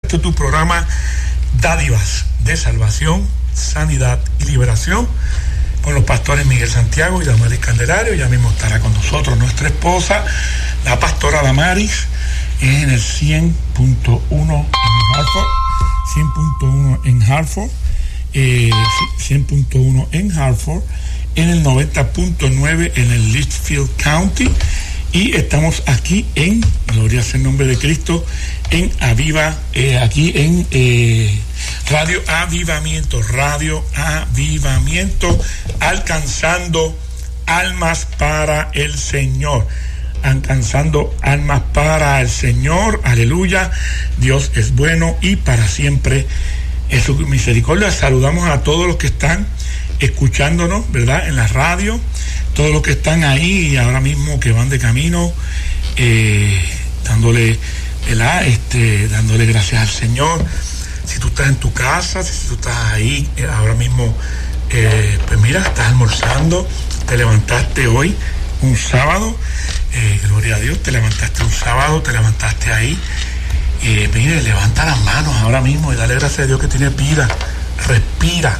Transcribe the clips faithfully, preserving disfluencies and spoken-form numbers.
Este es tu programa Dádivas de Salvación, Sanidad y Liberación, con los pastores Miguel Santiago y Damaris Candelario. Ya mismo estará con nosotros nuestra esposa, la pastora Damaris, en el cien punto uno en Hartford, cien punto uno en Hartford, eh, cien punto uno en Hartford, en el noventa punto nueve en el Litchfield County, y estamos aquí en, gloria sea el nombre de Cristo, en Aviva, eh, aquí en eh, Radio Avivamiento, Radio Avivamiento, alcanzando almas para el Señor, alcanzando almas para el Señor, aleluya. Dios es bueno y para siempre es su misericordia. Saludamos a todos los que están escuchándonos, ¿verdad?, en la radio, todos los que están ahí ahora mismo, que van de camino, eh, dándole, ¿verdad?, este, dándole gracias al Señor. Si tú estás en tu casa, si tú estás ahí eh, ahora mismo, eh, pues mira, estás almorzando, te levantaste hoy, un sábado, eh, gloria a Dios, te levantaste un sábado, te levantaste ahí, eh, mire, levanta las manos ahora mismo y dale gracias a Dios que tienes vida, respira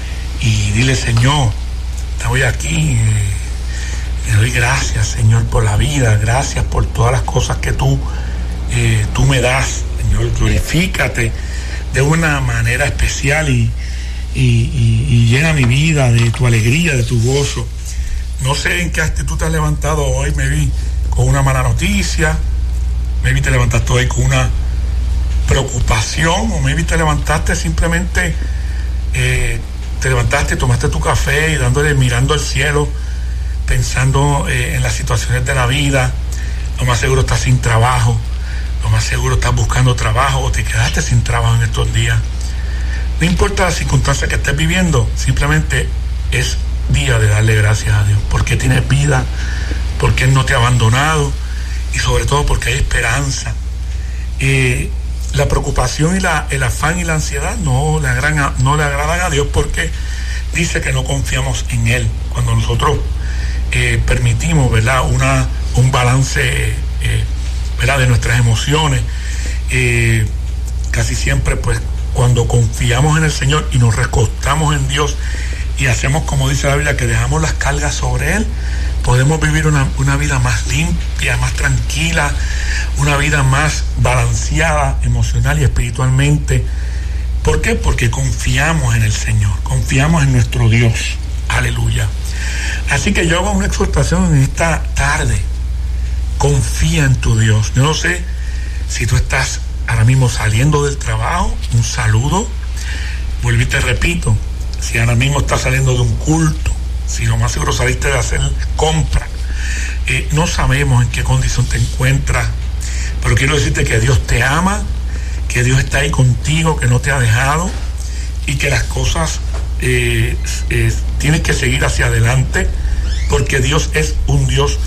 y dile: Señor, estoy aquí, eh, le doy gracias, Señor, por la vida, gracias por todas las cosas que tú, eh, tú me das, Señor, glorifícate de una manera especial y, y, y, y llena mi vida de tu alegría, de tu gozo. No sé en qué actitud te has levantado hoy, me vi con una mala noticia, me vi te levantaste hoy con una preocupación, o me vi te levantaste simplemente, eh, te levantaste, tomaste tu café y dándole, mirando al cielo, pensando eh, en las situaciones de la vida. Lo más seguro estás sin trabajo, lo más seguro estás buscando trabajo, o te quedaste sin trabajo en estos días. No importa la circunstancia que estés viviendo, simplemente es día de darle gracias a Dios, porque tienes vida, porque Él no te ha abandonado, y sobre todo porque hay esperanza. Eh, la preocupación y la, el afán y la ansiedad no le, agradan, no le agradan a Dios, porque dice que no confiamos en Él. Cuando nosotros eh, permitimos, ¿verdad?, una, un balance eh, ¿verdad?, de nuestras emociones, eh, casi siempre, pues, cuando confiamos en el Señor y nos recostamos en Dios y hacemos como dice la Biblia, que dejamos las cargas sobre Él, podemos vivir una, una vida más limpia, más tranquila, una vida más balanceada emocional y espiritualmente. ¿Por qué? Porque confiamos en el Señor, confiamos en nuestro Dios. Aleluya. Así que yo hago una exhortación en esta tarde: confía en tu Dios. Yo no sé si tú estás ahora mismo saliendo del trabajo, un saludo. Vuelvo y te repito, si ahora mismo estás saliendo de un culto, si lo más seguro saliste de hacer compra, eh, no sabemos en qué condición te encuentras, pero quiero decirte que Dios te ama, que Dios está ahí contigo, que no te ha dejado, y que las cosas eh, eh, tienes que seguir hacia adelante, porque Dios es un Dios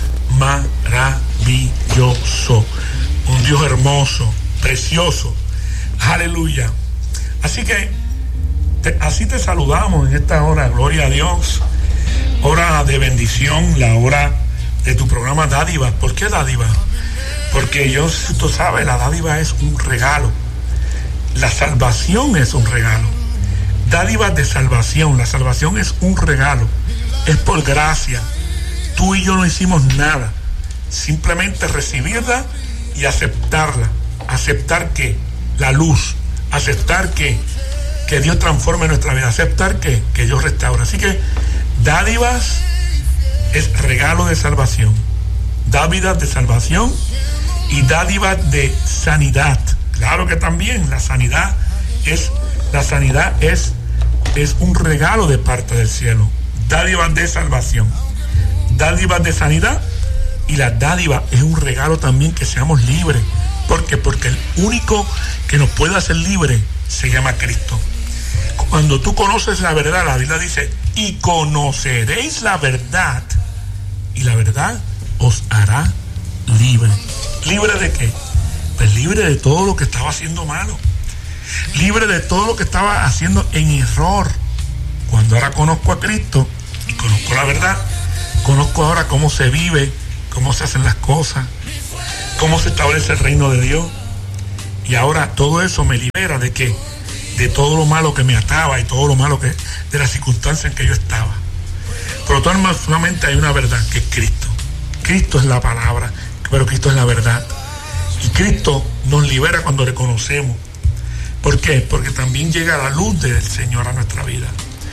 maravilloso, un Dios hermoso, precioso. Aleluya. Así que te, así te saludamos en esta hora, gloria a Dios, hora de bendición, la hora de tu programa Dádivas. ¿Por qué Dádivas? Porque yo, si tú sabes, la dádiva es un regalo, la salvación es un regalo. Dádivas de salvación, la salvación es un regalo, es por gracia. Tú y yo no hicimos nada, simplemente recibirla y aceptarla. ¿Aceptar qué? La luz. ¿Aceptar qué? Que Dios transforme nuestra vida. ¿Aceptar qué? Que Dios restaure. Así que dádivas es regalo de salvación, dádivas de salvación y dádivas de sanidad. Claro que también la sanidad es la sanidad es es un regalo de parte del cielo. Dádivas de salvación, dádivas de sanidad, y la dádiva es un regalo también, que seamos libres. ¿Por qué? Porque el único que nos puede hacer libres se llama Cristo. Cuando tú conoces la verdad, la Biblia dice: y conoceréis la verdad, y la verdad os hará libre. ¿Libre de qué? Pues libre de todo lo que estaba haciendo malo, libre de todo lo que estaba haciendo en error. Cuando ahora conozco a Cristo y conozco la verdad, conozco ahora cómo se vive, cómo se hacen las cosas, cómo se establece el reino de Dios. Y ahora todo eso me libera de que de todo lo malo que me ataba y todo lo malo que de las circunstancias en que yo estaba. Por lo tanto, solamente hay una verdad, que es Cristo. Cristo es la palabra, pero Cristo es la verdad. Y Cristo nos libera cuando le conocemos. ¿Por qué? Porque también llega la luz del Señor a nuestra vida.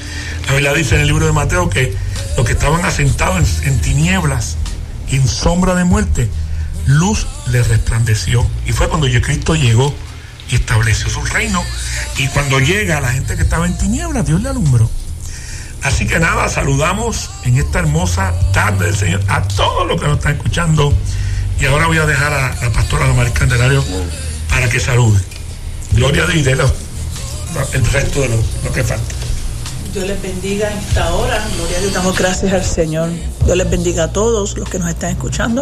La Biblia dice en el libro de Mateo que los que estaban asentados en, en tinieblas y en sombra de muerte, luz les resplandeció. Y fue cuando Cristo llegó y estableció su reino. Y cuando llega la gente que estaba en tinieblas, Dios le alumbró. Así que nada, saludamos en esta hermosa tarde del Señor a todos los que nos están escuchando. Y ahora voy a dejar a la pastora Damaris Candelario para que salude. Gloria a Dios y de los, el resto de lo, lo que falta. Dios les bendiga en esta hora. Gloria a Dios, damos gracias al Señor. Dios les bendiga a todos los que nos están escuchando.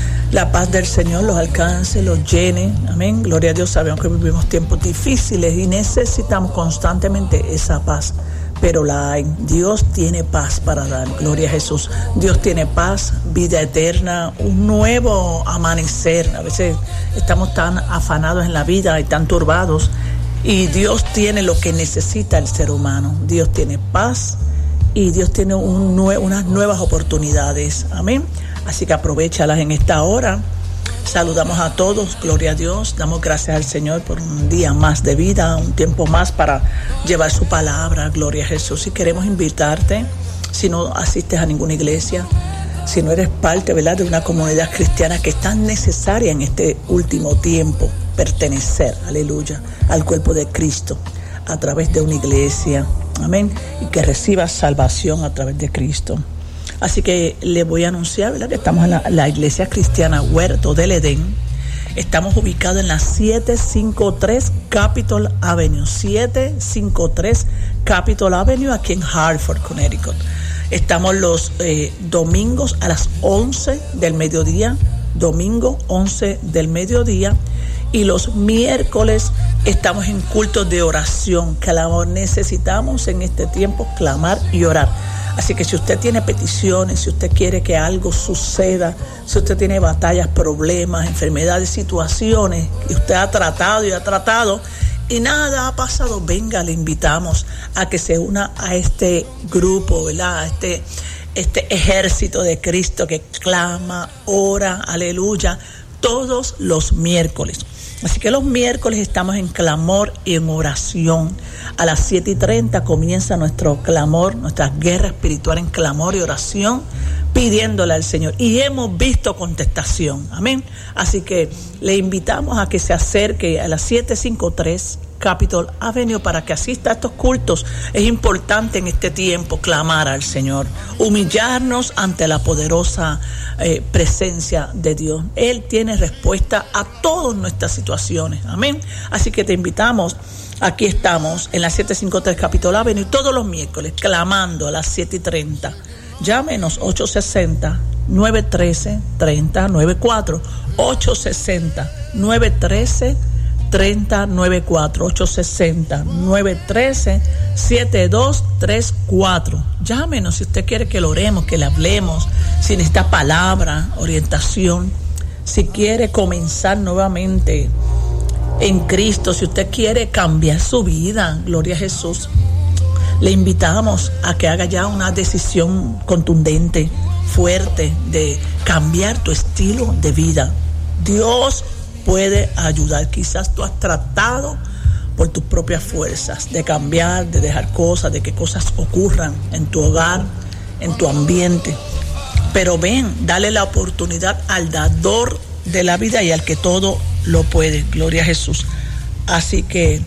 La paz del Señor los alcance, los llene. Amén. Gloria a Dios. Sabemos que vivimos tiempos difíciles y necesitamos constantemente esa paz. Pero la hay. Dios tiene paz para dar. Gloria a Jesús. Dios tiene paz, vida eterna, un nuevo amanecer. A veces estamos tan afanados en la vida y tan turbados. Y Dios tiene lo que necesita el ser humano. Dios tiene paz y Dios tiene un nue- unas nuevas oportunidades. Amén. Así que aprovéchalas en esta hora. Saludamos a todos, gloria a Dios. Damos gracias al Señor por un día más de vida, un tiempo más para llevar su palabra, gloria a Jesús. Y queremos invitarte, si no asistes a ninguna iglesia, si no eres parte, ¿verdad?, de una comunidad cristiana que es tan necesaria en este último tiempo, pertenecer, aleluya, al cuerpo de Cristo a través de una iglesia, amén, y que recibas salvación a través de Cristo. Así que le voy a anunciar, ¿verdad?, que estamos en la, la iglesia cristiana Huerto del Edén. Estamos ubicados en la setecientos cincuenta y tres Capitol Avenue, setecientos cincuenta y tres Capitol Avenue, aquí en Hartford, Connecticut. Estamos los eh, domingos a las once del mediodía, domingo once del mediodía, y los miércoles estamos en cultos de oración, que la necesitamos en este tiempo, clamar y orar. Así que si usted tiene peticiones, si usted quiere que algo suceda, si usted tiene batallas, problemas, enfermedades, situaciones que usted ha tratado y ha tratado y nada ha pasado, venga, le invitamos a que se una a este grupo, ¿verdad?, a este, este ejército de Cristo que clama, ora, aleluya, todos los miércoles. Así que los miércoles estamos en clamor y en oración. A las siete y treinta comienza nuestro clamor, nuestra guerra espiritual en clamor y oración, pidiéndole al Señor. Y hemos visto contestación. Amén. Así que le invitamos a que se acerque a las setecientos cincuenta y tres Capitol Avenue para que asista a estos cultos. Es importante en este tiempo clamar al Señor, humillarnos ante la poderosa eh, presencia de Dios. Él tiene respuesta a todas nuestras situaciones. Amén. Así que te invitamos. Aquí estamos en la setecientos cincuenta y tres Capitol Avenue todos los miércoles clamando a las siete y treinta. Llámenos ocho sesenta, nueve uno tres, tres cero nueve cuatro, ocho sesenta, nueve uno tres, tres cero nueve cuatro, ocho sesenta, nueve uno tres, siete dos tres cuatro. Llámenos si usted quiere que lo oremos, que le hablemos, si necesita palabra, orientación, si quiere comenzar nuevamente en Cristo, si usted quiere cambiar su vida, gloria a Jesús. Le invitamos a que haga ya una decisión contundente, fuerte, de cambiar tu estilo de vida. Dios puede ayudar. Quizás tú has tratado por tus propias fuerzas de cambiar, de dejar cosas, de que cosas ocurran en tu hogar, en tu ambiente. Pero ven, dale la oportunidad al dador de la vida y al que todo lo puede. Gloria a Jesús. Así que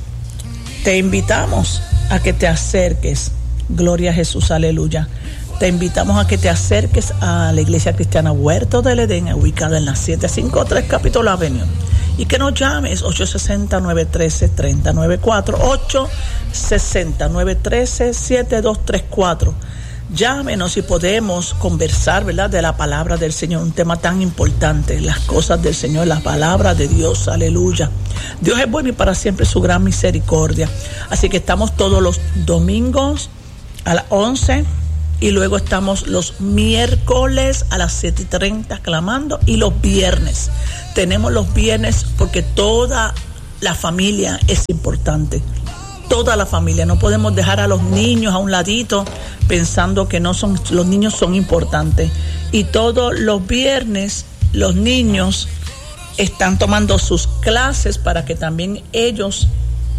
te invitamos a que te acerques, gloria a Jesús, aleluya. Te invitamos a que te acerques a la iglesia cristiana Huerto del Edén, ubicada en la setecientos cincuenta y tres Capitol Avenue, y que nos llames ocho sesenta, nueve uno tres, tres cero nueve cuatro, ocho sesenta, nueve uno tres, siete dos tres cuatro. Llámenos y podemos conversar, ¿verdad?, de la palabra del Señor, un tema tan importante, las cosas del Señor, la palabra de Dios, aleluya. Dios es bueno y para siempre su gran misericordia. Así que estamos todos los domingos a las once y luego estamos los miércoles a las siete y treinta clamando, y los viernes. Tenemos los viernes porque toda la familia es importante. Toda la familia. No podemos dejar a los niños a un ladito pensando que no son, los niños son importantes. Y todos los viernes los niños están tomando sus clases para que también ellos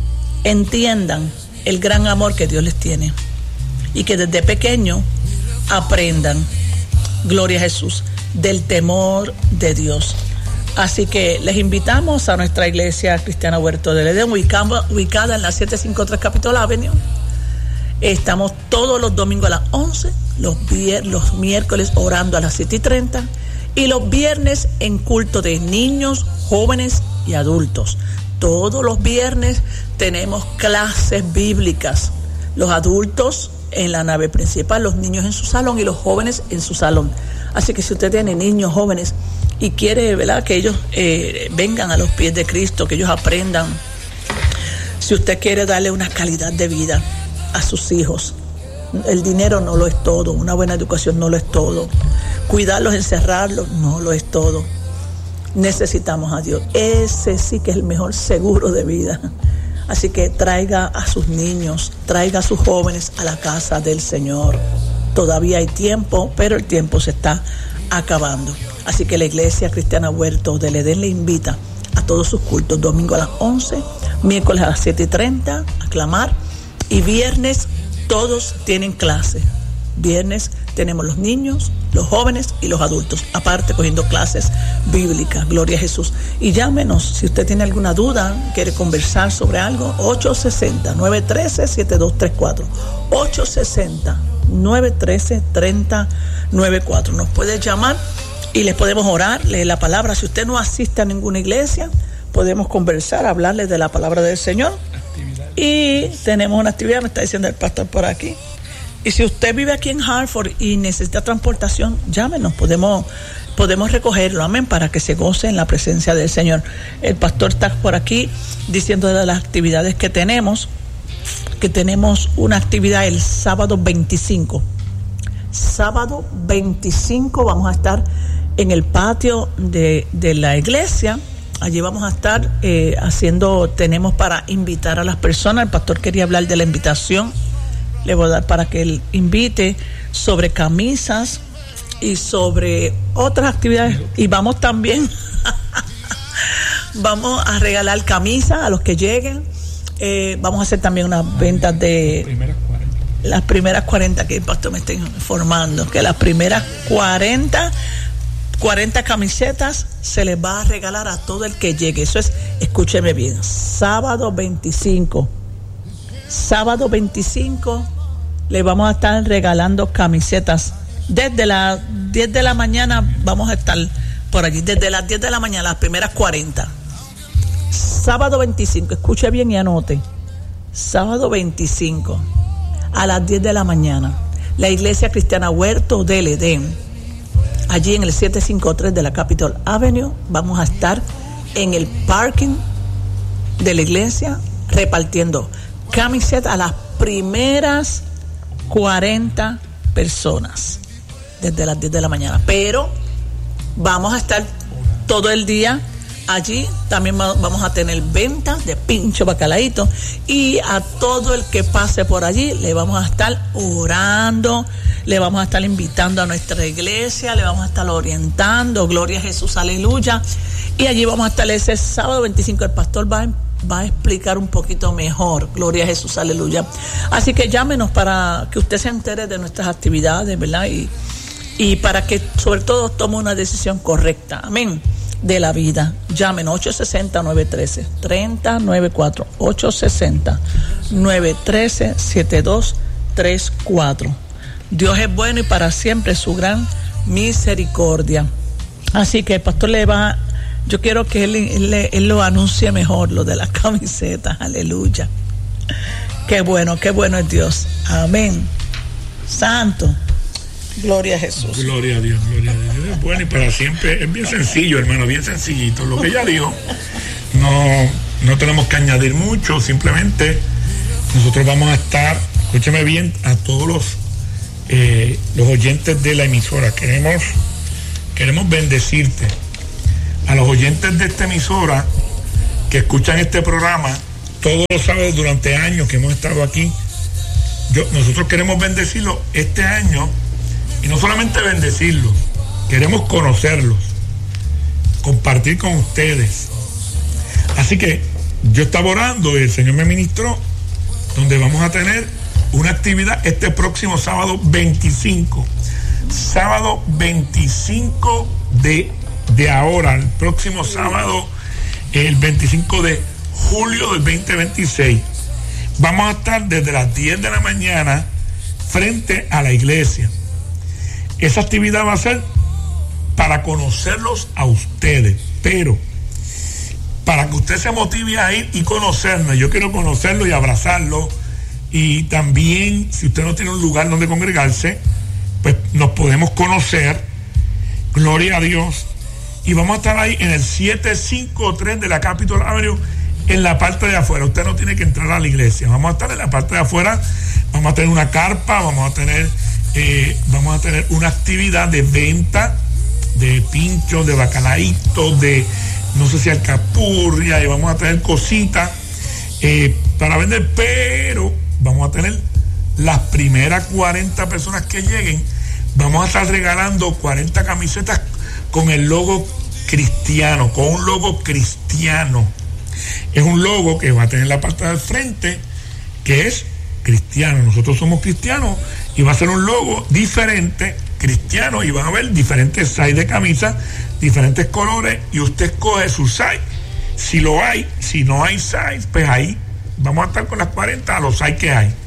entiendan el gran amor que Dios les tiene. Y que desde pequeño aprendan, gloria a Jesús, del temor de Dios. Así que les invitamos a nuestra iglesia cristiana Huerto del Edén, ubicada, ubicada en la setecientos cincuenta y tres Capitol Avenue. Estamos todos los domingos a las once, los, vier- los miércoles orando a las siete y treinta y los viernes en culto de niños, jóvenes y adultos. Todos los viernes tenemos clases bíblicas. Los adultos en la nave principal, los niños en su salón y los jóvenes en su salón. Así que si usted tiene niños jóvenes y quiere, ¿verdad?, que ellos eh, vengan a los pies de Cristo, que ellos aprendan, si usted quiere darle una calidad de vida a sus hijos, el dinero no lo es todo, una buena educación no lo es todo, cuidarlos, encerrarlos no lo es todo. Necesitamos a Dios. Ese sí que es el mejor seguro de vida. Así que traiga a sus niños, traiga a sus jóvenes a la casa del Señor. Todavía hay tiempo, pero el tiempo se está acabando. Así que la Iglesia Cristiana Huerto del Edén le invita a todos sus cultos, domingo a las once, miércoles a las siete y treinta, a clamar, y viernes todos tienen clase. Viernes tenemos los niños, los jóvenes y los adultos, aparte cogiendo clases bíblicas, gloria a Jesús. Y llámenos si usted tiene alguna duda, quiere conversar sobre algo, ocho seis cero, nueve uno tres, siete dos tres cuatro, ocho seis cero, nueve uno tres, tres cero nueve cuatro. Nos puede llamar y les podemos orar, leer la palabra. Si usted no asiste a ninguna iglesia, podemos conversar, hablarle de la palabra del Señor. Y tenemos una actividad, me está diciendo el pastor por aquí. Y si usted vive aquí en Hartford y necesita transportación, llámenos, podemos, podemos recogerlo, amén, para que se goce en la presencia del Señor. El pastor está por aquí diciendo de las actividades que tenemos, que tenemos una actividad el sábado veinticinco. Sábado veinticinco vamos a estar en el patio de, de la iglesia. Allí vamos a estar eh, haciendo, tenemos para invitar a las personas. El pastor quería hablar de la invitación. Le voy a dar para que él invite sobre camisas y sobre otras actividades. Y vamos también, vamos a regalar camisas a los que lleguen. Eh, vamos a hacer también unas ventas de primeras cuarenta. Las primeras cuarenta, que el pastor me está informando, que las primeras cuarenta, cuarenta camisetas se les va a regalar a todo el que llegue. Eso es, escúcheme bien, sábado veinticinco. Sábado veinticinco le vamos a estar regalando camisetas. Desde las diez de la mañana vamos a estar por allí. Desde las diez de la mañana, las primeras cuarenta. Sábado veinticinco, escuche bien y anote. Sábado veinticinco, a las diez de la mañana. La Iglesia Cristiana Huerto del Edén. Allí en el setecientos cincuenta y tres de la Capitol Avenue. Vamos a estar en el parking de la iglesia repartiendo camiseta a las primeras cuarenta personas desde las diez de la mañana, pero vamos a estar todo el día allí. También vamos a tener ventas de pincho bacalaíto, y a todo el que pase por allí le vamos a estar orando, le vamos a estar invitando a nuestra iglesia, le vamos a estar orientando, gloria a Jesús, aleluya. Y allí vamos a estar ese sábado veinticinco. El pastor va a va a explicar un poquito mejor, gloria a Jesús, aleluya. Así que llámenos para que usted se entere de nuestras actividades, ¿verdad? Y, y para que sobre todo tome una decisión correcta, amén, de la vida. Llámenos, ocho seis cero, nueve uno tres, tres cero nueve cuatro, ocho seis cero, nueve uno tres, siete dos tres cuatro. Dios es bueno y para siempre su gran misericordia. Así que el pastor le va, yo quiero que él, él, él lo anuncie mejor, lo de las camisetas, aleluya. Qué bueno, qué bueno es Dios, amén. Santo, gloria a Jesús. Gloria a Dios, gloria a Dios. Es bueno y para siempre, es bien sencillo, hermano, bien sencillito. Lo que ella dijo, no, no tenemos que añadir mucho, simplemente nosotros vamos a estar, escúcheme bien, a todos los eh, los oyentes de la emisora. Queremos, queremos bendecirte. A los oyentes de esta emisora que escuchan este programa todos los sábados durante años que hemos estado aquí, yo, nosotros queremos bendecirlos este año, y no solamente bendecirlos, queremos conocerlos, compartir con ustedes. Así que yo estaba orando y el Señor me ministró, donde vamos a tener una actividad este próximo sábado veinticinco, sábado veinticinco de, de ahora, el próximo sábado, el veinticinco de julio del veinte veintiséis. Vamos a estar desde las diez de la mañana frente a la iglesia. Esa actividad va a ser para conocerlos a ustedes, pero para que usted se motive a ir y conocernos. Yo quiero conocerlo y abrazarlo, y también, si usted no tiene un lugar donde congregarse, pues nos podemos conocer. Gloria a Dios. Y vamos a estar ahí en el setecientos cincuenta y tres de la Capitol Avenue, en la parte de afuera. Usted no tiene que entrar a la iglesia. Vamos a estar en la parte de afuera. Vamos a tener una carpa, vamos a tener eh, vamos a tener una actividad de venta de pinchos, de bacalaítos, de no sé si alcapurria, y vamos a tener cositas eh, para vender, pero vamos a tener las primeras cuarenta personas que lleguen, vamos a estar regalando cuarenta camisetas con el logo cristiano, con un logo cristiano. Es un logo que va a tener la parte del frente que es cristiano. Nosotros somos cristianos, y va a ser un logo diferente, cristiano, y van a haber diferentes size de camisa, diferentes colores, y usted escoge su size. Si lo hay, si no hay size, pues ahí vamos a estar con las cuarenta a los size que hay.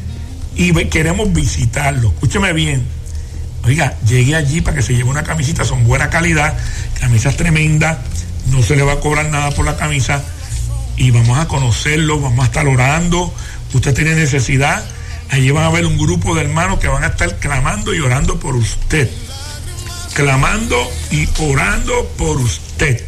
Y queremos visitarlo. Escúcheme bien. Oiga, llegue allí para que se lleve una camisita, son buena calidad, camisas tremendas, no se le va a cobrar nada por la camisa, y vamos a conocerlo, vamos a estar orando. Usted tiene necesidad, allí van a haber un grupo de hermanos que van a estar clamando y orando por usted, clamando y orando por usted.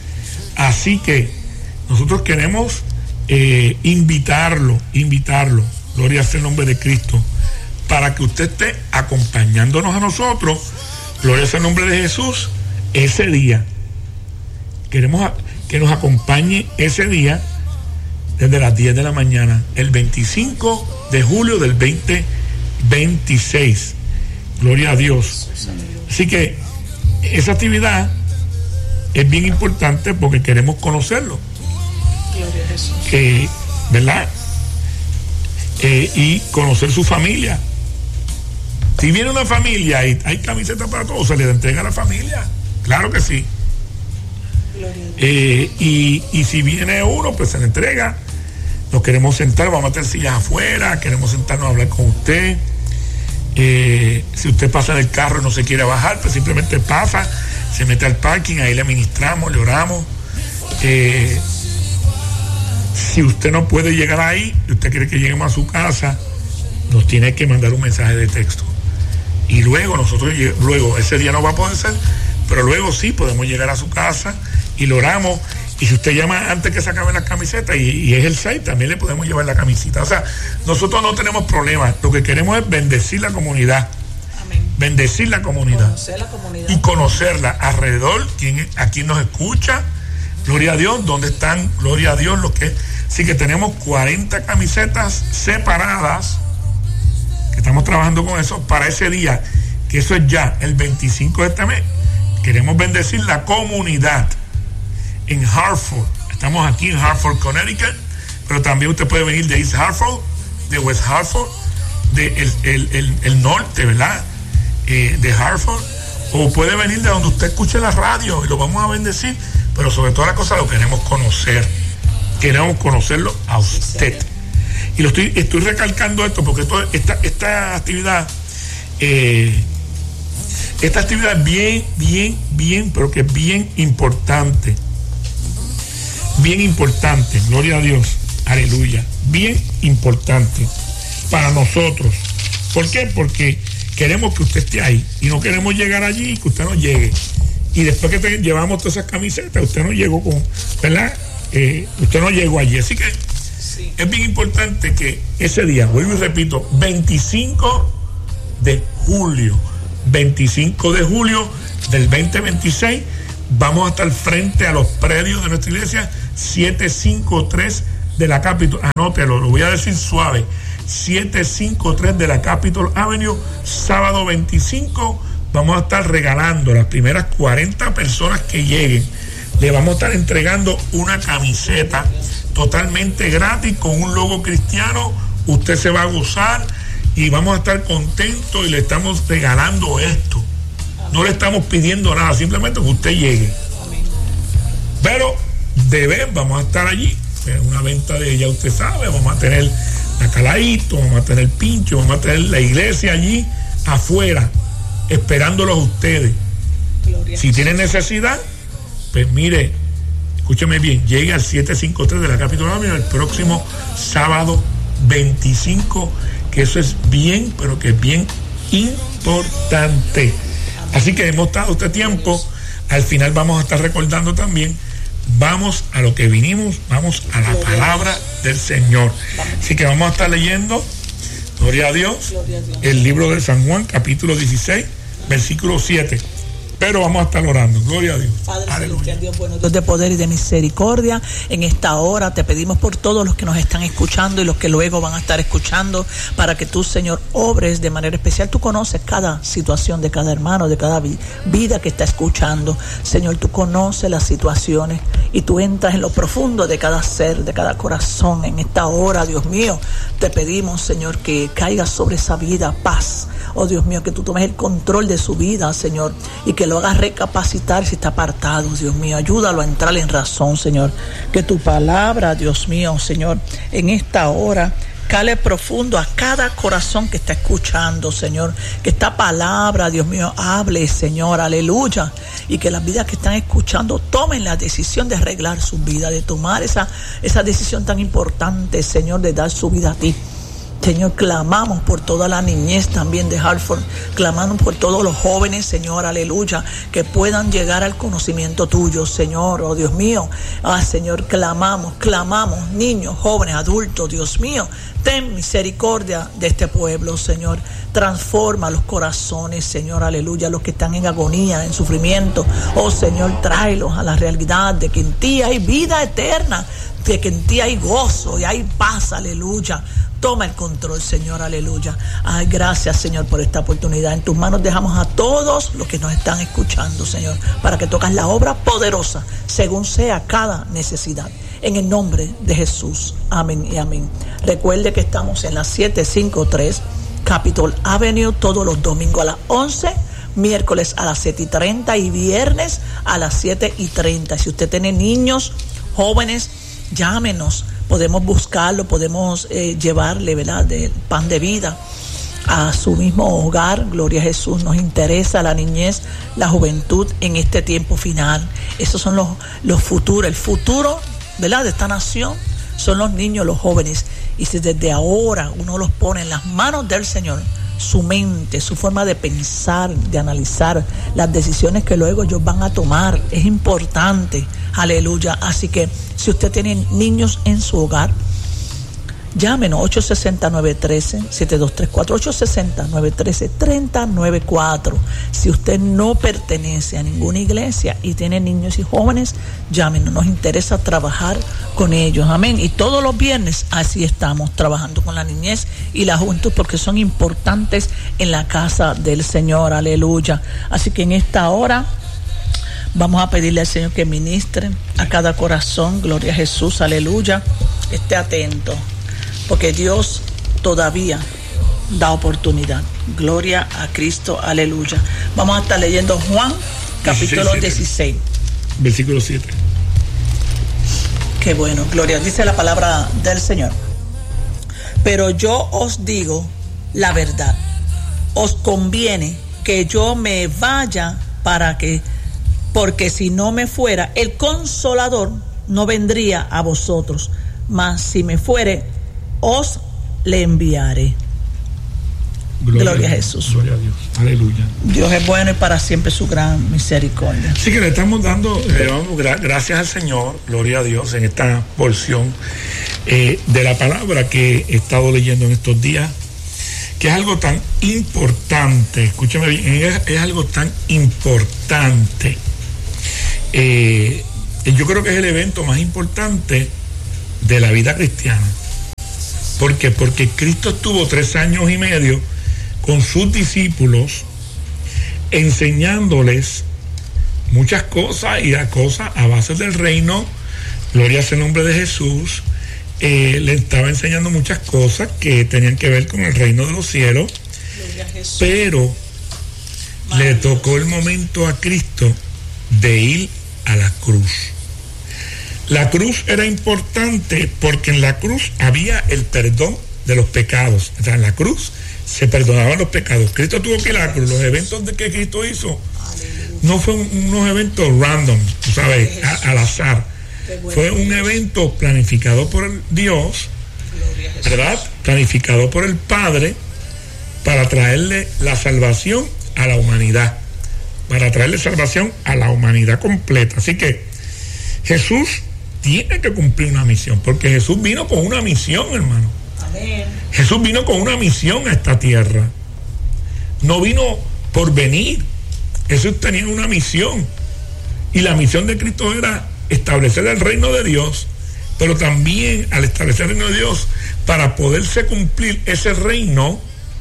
Así que nosotros queremos eh, invitarlo, invitarlo, gloria sea el nombre de Cristo, para que usted esté acompañándonos a nosotros, gloria sea el nombre de Jesús, ese día. Queremos a, que nos acompañe ese día desde las diez de la mañana, el veinticinco de julio del veinte veintiséis. Gloria a Dios. Así que esa actividad es bien importante porque queremos conocerlo. Gloria a Jesús. Eh, ¿verdad? Eh, y conocer su familia. Si viene una familia y hay camisetas para todos, se le entrega a la familia. Claro que sí. Eh, y, y si viene uno, pues se le entrega. Nos queremos sentar, vamos a tener sillas afuera, queremos sentarnos a hablar con usted. Eh, si usted pasa en el carro y no se quiere bajar, pues simplemente pasa, se mete al parking, ahí le ministramos, le oramos. Eh, si usted no puede llegar ahí y usted quiere que lleguemos a su casa, nos tiene que mandar un mensaje de texto. Y luego nosotros, luego, ese día no va a poder ser, pero luego sí podemos llegar a su casa y lo oramos. Y si usted llama antes que se acaben las camisetas y, y es el seis, también le podemos llevar la camisita. O sea, nosotros no tenemos problemas. Lo que queremos es bendecir la comunidad. Amén. Bendecir la comunidad. Conocer la comunidad. Y conocerla alrededor, quien, a quien nos escucha. Gloria a Dios. ¿Dónde están? Gloria a Dios. Lo que, sí que tenemos cuarenta camisetas separadas, que estamos trabajando con eso para ese día, que eso es ya el veinticinco de este mes. Queremos bendecir la comunidad en Hartford. Estamos aquí en Hartford, Connecticut, pero también usted puede venir de East Hartford, de West Hartford, de el, el, el, el norte, ¿verdad? Eh, de Hartford, o puede venir de donde usted escuche la radio y lo vamos a bendecir, pero sobre todas las cosas lo queremos conocer, queremos conocerlo a usted. Y lo estoy, estoy recalcando esto porque esto, esta, esta actividad eh, esta actividad es bien, bien, bien, pero que es bien importante. Bien importante, gloria a Dios, aleluya, bien importante para nosotros. ¿Por qué? Porque queremos que usted esté ahí y no queremos llegar allí y que usted no llegue. Y después que te llevamos todas esas camisetas, usted no llegó con, ¿verdad? Eh, usted no llegó allí. Así que sí, es bien importante que ese día, vuelvo y repito, veinticinco de julio. veinticinco de julio del veinte veintiséis vamos a estar frente a los predios de nuestra iglesia, setecientos cincuenta y tres de la Capitol, anótelo, lo voy a decir suave, setecientos cincuenta y tres de la Capitol Avenue, sábado veinticinco. Vamos a estar regalando las primeras cuarenta personas que lleguen, le vamos a estar entregando una camiseta totalmente gratis con un logo cristiano. Usted se va a gozar y vamos a estar contentos y le estamos regalando esto. No le estamos pidiendo nada, simplemente que usted llegue. Pero de ver, vamos a estar allí. Una venta de, ya usted sabe, vamos a tener caladito, vamos a tener pincho, vamos a tener la iglesia allí afuera, esperándolos a ustedes. Gloria. Si tienen necesidad, pues mire, escúcheme bien, llegue al setecientos cincuenta y tres de la Capitol Avenue el próximo sábado veinticinco, que eso es bien, pero que es bien importante. Así que hemos dado este tiempo. Al final vamos a estar recordando también, vamos a lo que vinimos, vamos a la palabra del Señor. Así que vamos a estar leyendo, gloria a Dios, el libro de San Juan, capítulo dieciséis, versículo siete. Pero vamos a estar orando. Gloria a Dios. Padre celestial, Dios bueno, Dios de poder y de misericordia, en esta hora te pedimos por todos los que nos están escuchando y los que luego van a estar escuchando, para que tú, Señor, obres de manera especial. Tú conoces cada situación de cada hermano, de cada vi- vida que está escuchando. Señor, tú conoces las situaciones y tú entras en lo profundo de cada ser, de cada corazón. En esta hora, Dios mío, te pedimos, Señor, que caiga sobre esa vida paz. Oh Dios mío, que tú tomes el control de su vida, Señor, y que lo hagas recapacitar si está apartado. Dios mío, ayúdalo a entrar en razón, Señor. Que tu palabra, Dios mío, Señor, en esta hora cale profundo a cada corazón que está escuchando, Señor. Que esta palabra, Dios mío, hable, Señor, aleluya. Y que las vidas que están escuchando tomen la decisión de arreglar su vida, de tomar esa, esa decisión tan importante, Señor, de dar su vida a ti. Señor, clamamos por toda la niñez también de Hartford, clamamos por todos los jóvenes, Señor, aleluya, que puedan llegar al conocimiento tuyo, Señor, oh Dios mío. Ah, Señor, clamamos, clamamos, niños, jóvenes, adultos, Dios mío, ten misericordia de este pueblo, Señor. Transforma los corazones, Señor, aleluya, los que están en agonía, en sufrimiento. Oh, Señor, tráelos a la realidad de que en ti hay vida eterna, de que en ti hay gozo y hay paz, aleluya. Toma el control, Señor, aleluya. Ay, gracias, Señor, por esta oportunidad. En tus manos dejamos a todos los que nos están escuchando, Señor, para que tocas la obra poderosa, según sea cada necesidad. En el nombre de Jesús. Amén y amén. Recuerde que estamos en la setecientos cincuenta y tres Capitol Avenue todos los domingos a las once, miércoles a las siete y treinta y viernes a las siete y treinta. Si usted tiene niños, jóvenes, llámenos. Podemos buscarlo, podemos eh, llevarle, ¿verdad?, del pan de vida a su mismo hogar. Gloria a Jesús. Nos interesa la niñez, la juventud en este tiempo final. Esos son los, los futuros, el futuro, ¿verdad?, de esta nación son los niños, los jóvenes. Y si desde ahora uno los pone en las manos del Señor, su mente, su forma de pensar, de analizar las decisiones que luego ellos van a tomar, es importante, aleluya. Así que si usted tiene niños en su hogar, llámenos ocho seis cero, nueve uno tres, siete dos tres cuatro, ocho seis cero, nueve uno tres, tres cero nueve cuatro. Si usted no pertenece a ninguna iglesia y tiene niños y jóvenes, llámenos, nos interesa trabajar con ellos, amén. Y todos los viernes así estamos trabajando con la niñez y la juventud, porque son importantes en la casa del Señor, aleluya. Así que en esta hora vamos a pedirle al Señor que ministre a cada corazón, gloria a Jesús, aleluya. Esté atento, porque Dios todavía da oportunidad. Gloria a Cristo, aleluya. Vamos a estar leyendo Juan, capítulo dieciséis. Versículo siete. Qué bueno, gloria. Dice la palabra del Señor. Pero yo os digo la verdad. Os conviene que yo me vaya para que, porque si no me fuera, el Consolador no vendría a vosotros. Mas si me fuere, os le enviaré. Gloria, Gloria a Jesús. Gloria a Dios. Aleluya. Dios es bueno y para siempre su gran misericordia. Así que le estamos dando, le damos gra- gracias al Señor, gloria a Dios, en esta porción eh, de la palabra que he estado leyendo en estos días, que es algo tan importante, escúchame bien, es, es algo tan importante. Eh, yo creo que es el evento más importante de la vida cristiana. ¿Por qué? Porque Cristo estuvo tres años y medio con sus discípulos enseñándoles muchas cosas y a cosas a base del reino. Gloria sea el nombre de Jesús. Eh, le estaba enseñando muchas cosas que tenían que ver con el reino de los cielos, pero le tocó el momento a Cristo de ir a la cruz. La cruz era importante porque en la cruz había el perdón de los pecados. O sea, en la cruz se perdonaban los pecados. Cristo tuvo que ir a la cruz. Los eventos de que Cristo hizo no fueron unos eventos random, tú sabes, a, al azar. Fue un evento planificado por el Dios, ¿verdad? Planificado por el Padre para traerle la salvación a la humanidad, para traerle salvación a la humanidad completa. Así que Jesús tiene que cumplir una misión, porque Jesús vino con una misión, hermano. Amén. Jesús vino con una misión a esta tierra. No vino por venir. Jesús tenía una misión. Y la misión de Cristo era establecer el reino de Dios, pero también al establecer el reino de Dios, para poderse cumplir ese reino,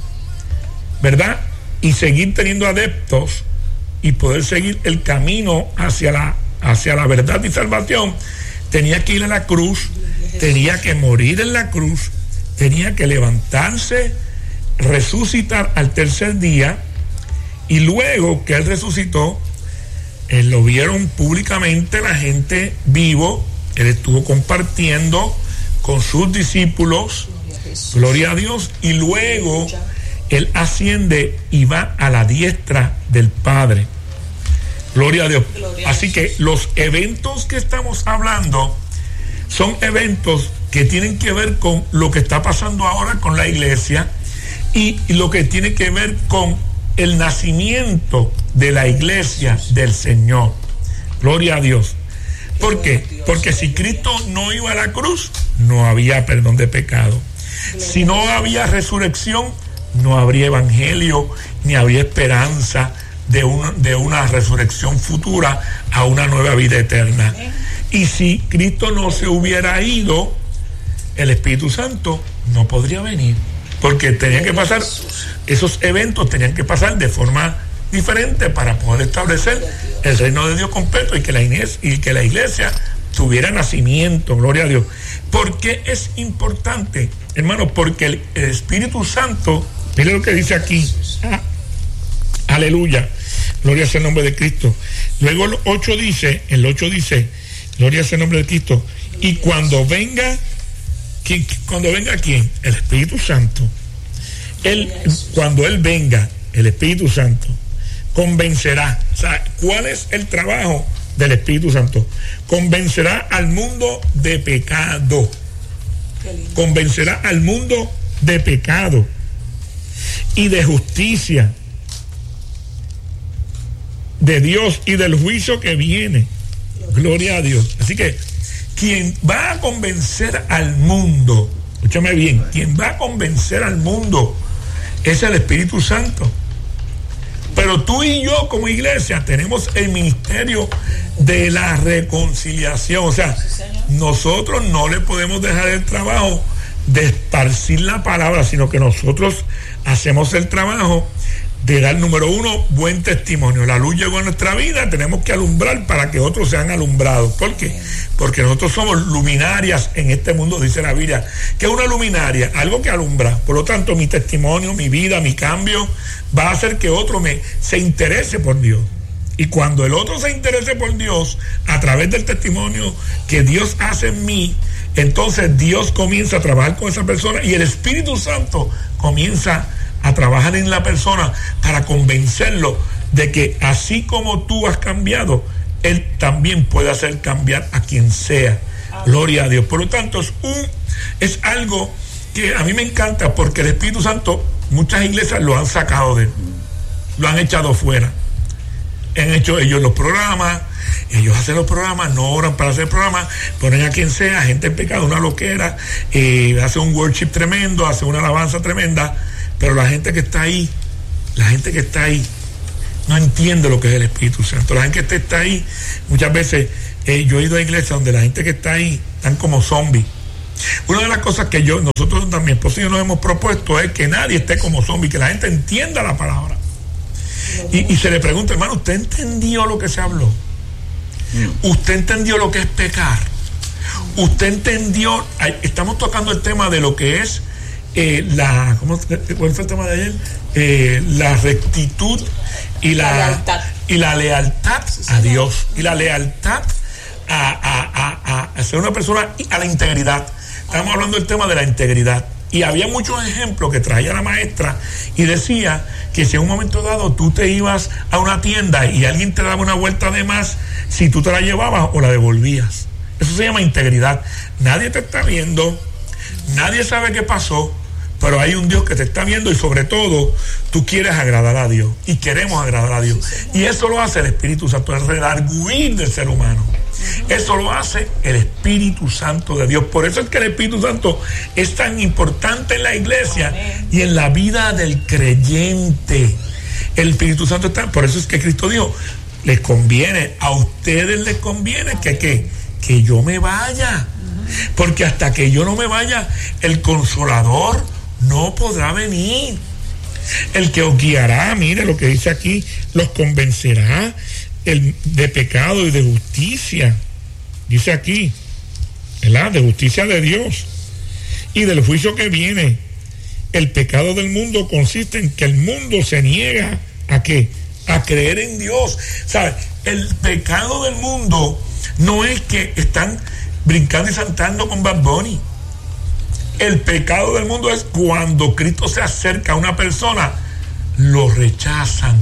¿verdad? Y seguir teniendo adeptos y poder seguir el camino hacia la, hacia la verdad y salvación, tenía que ir a la cruz, tenía que morir en la cruz, tenía que levantarse, resucitar al tercer día, y luego que él resucitó, él lo vieron públicamente la gente vivo, él estuvo compartiendo con sus discípulos, gloria a Dios, y luego él asciende y va a la diestra del Padre. Gloria a Dios. Así que los eventos que estamos hablando son eventos que tienen que ver con lo que está pasando ahora con la iglesia y lo que tiene que ver con el nacimiento de la iglesia del Señor. Gloria a Dios. ¿Por qué? Porque si Cristo no iba a la cruz, no había perdón de pecado. Si no había resurrección, no habría evangelio, ni habría esperanza de una, de una resurrección futura a una nueva vida eterna. Y si Cristo no se hubiera ido, el Espíritu Santo no podría venir, porque tenía que pasar, esos eventos tenían que pasar de forma diferente para poder establecer el reino de Dios completo y que la iglesia, y que la iglesia tuviera nacimiento. Gloria a Dios. ¿Por qué es importante, hermano? Porque el, el Espíritu Santo, mire lo que dice aquí. Ah, aleluya. Gloria sea el nombre de Cristo. Luego el ocho dice, el ocho dice, gloria sea el nombre de Cristo. Y cuando venga, ¿quién, cuando venga quién? El Espíritu Santo. Él, cuando Él venga, el Espíritu Santo convencerá. O sea, ¿cuál es el trabajo del Espíritu Santo? Convencerá al mundo de pecado. Convencerá al mundo de pecado y de justicia, de Dios y del juicio que viene. Gloria a Dios. Así que quien va a convencer al mundo, escúchame bien, quien va a convencer al mundo es el Espíritu Santo. Pero tú y yo como iglesia tenemos el ministerio de la reconciliación. O sea, nosotros no le podemos dejar el trabajo de esparcir la palabra, sino que nosotros hacemos el trabajo de dar, número uno, buen testimonio. La luz llegó a nuestra vida, tenemos que alumbrar para que otros sean alumbrados. ¿Por qué? Porque nosotros somos luminarias en este mundo, dice la Biblia. ¿Qué es una luminaria? Algo que alumbra. Por lo tanto, mi testimonio, mi vida, mi cambio va a hacer que otro me, se interese por Dios. Y cuando el otro se interese por Dios a través del testimonio que Dios hace en mí, entonces Dios comienza a trabajar con esa persona y el Espíritu Santo comienza a trabajar en la persona para convencerlo de que así como tú has cambiado, Él también puede hacer cambiar a quien sea. Gloria a Dios. Por lo tanto, es, un, es algo que a mí me encanta, porque el Espíritu Santo, muchas iglesias lo han sacado de él, lo han echado fuera. Han hecho ellos los programas, ellos hacen los programas, no oran para hacer programas, ponen a quien sea, gente en pecado, una loquera, eh, hace un worship tremendo, hace una alabanza tremenda, Pero la gente que está ahí, la gente que está ahí, no entiende lo que es el Espíritu Santo. La gente que está ahí, muchas veces, eh, yo he ido a iglesias donde la gente que está ahí están como zombies. Una de las cosas que yo, nosotros también, por eso nos hemos propuesto es que nadie esté como zombie, que la gente entienda la palabra. Y, y se le pregunta, hermano, ¿usted entendió lo que se habló? ¿Usted entendió lo que es pecar? ¿Usted entendió? Estamos tocando el tema de lo que es eh, la, ¿cómo, ¿cuál fue el tema de ayer? Eh, la rectitud y la, la lealtad, y la lealtad a Dios, y la lealtad a, a, a, a ser una persona, a la integridad. Estamos hablando del tema de la integridad. Y había muchos ejemplos que traía la maestra y decía que si en un momento dado tú te ibas a una tienda y alguien te daba una vuelta de más, si tú te la llevabas o la devolvías. Eso se llama integridad. Nadie te está viendo, nadie sabe qué pasó, pero hay un Dios que te está viendo y sobre todo tú quieres agradar a Dios y queremos agradar a Dios. Y eso lo hace el Espíritu Santo, el redarguir del ser humano. Eso lo hace el Espíritu Santo de Dios. Por eso es que el Espíritu Santo es tan importante en la iglesia y en la vida del creyente. El Espíritu Santo está, por eso es que Cristo dijo, les conviene, a ustedes les conviene que, que, que yo me vaya, porque hasta que yo no me vaya, el Consolador no podrá venir. El que os guiará, mire lo que dice aquí, los convencerá el, de pecado y de justicia. Dice aquí, ¿verdad? De justicia de Dios y del juicio que viene. El pecado del mundo consiste en que el mundo se niega a qué, a creer en Dios. ¿Sabes? El pecado del mundo no es que están brincando y saltando con Bad Bunny. El pecado del mundo es cuando Cristo se acerca a una persona, lo rechazan.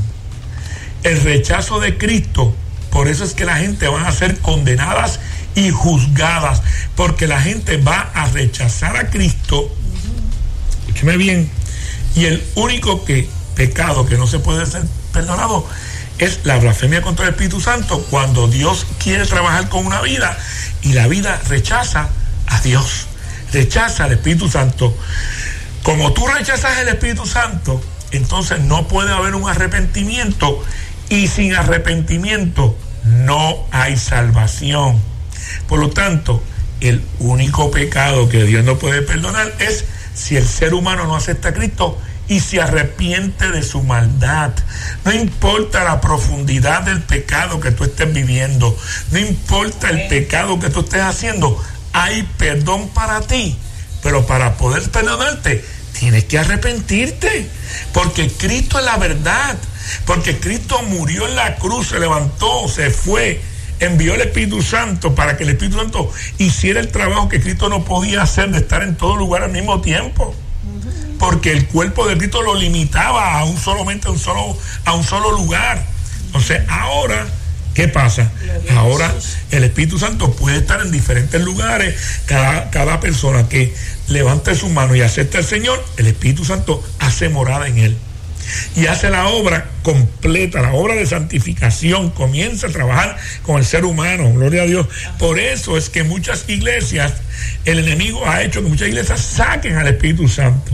El rechazo de Cristo, por eso es que la gente va a ser condenadas y juzgadas, porque la gente va a rechazar a Cristo. Escúcheme bien. Y el único que, pecado que no se puede ser perdonado es la blasfemia contra el Espíritu Santo, cuando Dios quiere trabajar con una vida y la vida rechaza a Dios, rechaza al Espíritu Santo. Como tú rechazas el Espíritu Santo, entonces no puede haber un arrepentimiento, y sin arrepentimiento no hay salvación. Por lo tanto, el único pecado que Dios no puede perdonar es si el ser humano no acepta a Cristo y se arrepiente de su maldad. No importa la profundidad del pecado que tú estés viviendo, no importa el pecado que tú estés haciendo, hay perdón para ti, pero para poder perdonarte tienes que arrepentirte, porque Cristo es la verdad, porque Cristo murió en la cruz, se levantó, se fue, envió el Espíritu Santo para que el Espíritu Santo hiciera el trabajo que Cristo no podía hacer, de estar en todo lugar al mismo tiempo, porque el cuerpo de Cristo lo limitaba a un solamente a un solo, a un solo lugar. Entonces ahora, ¿qué pasa? Ahora el Espíritu Santo puede estar en diferentes lugares. Cada, cada persona que levante su mano y acepta al Señor, el Espíritu Santo hace morada en él y hace la obra completa, la obra de santificación, comienza a trabajar con el ser humano. Gloria a Dios. Por eso es que muchas iglesias, el enemigo ha hecho que muchas iglesias saquen al Espíritu Santo.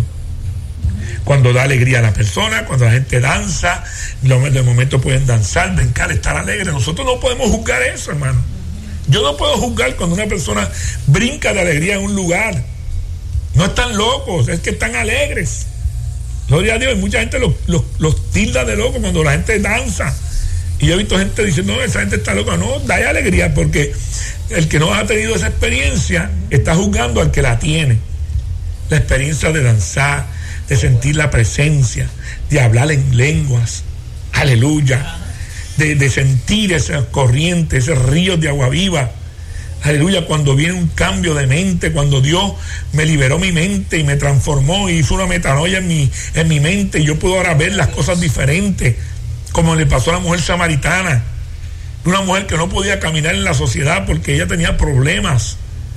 Cuando da alegría a la persona, cuando la gente danza, de momento pueden danzar, brincar, estar alegres. Nosotros no podemos juzgar eso, hermano. Yo no puedo juzgar cuando una persona brinca de alegría en un lugar. No están locos, es que están alegres. Gloria a Dios. Y mucha gente los, los, los tilda de locos cuando la gente danza. Y yo he visto gente diciendo, no, esa gente está loca. No, da alegría, porque el que no ha tenido esa experiencia está juzgando al que la tiene. La experiencia de danzar, de sentir la presencia, de hablar en lenguas, aleluya, de, de sentir esas corrientes, esos ríos de agua viva, aleluya, cuando viene un cambio de mente, cuando Dios me liberó mi mente y me transformó y hizo una metanoia en mi, en mi mente, y yo puedo ahora ver las cosas diferentes, como le pasó a la mujer samaritana, una mujer que no podía caminar en la sociedad porque ella tenía problemas.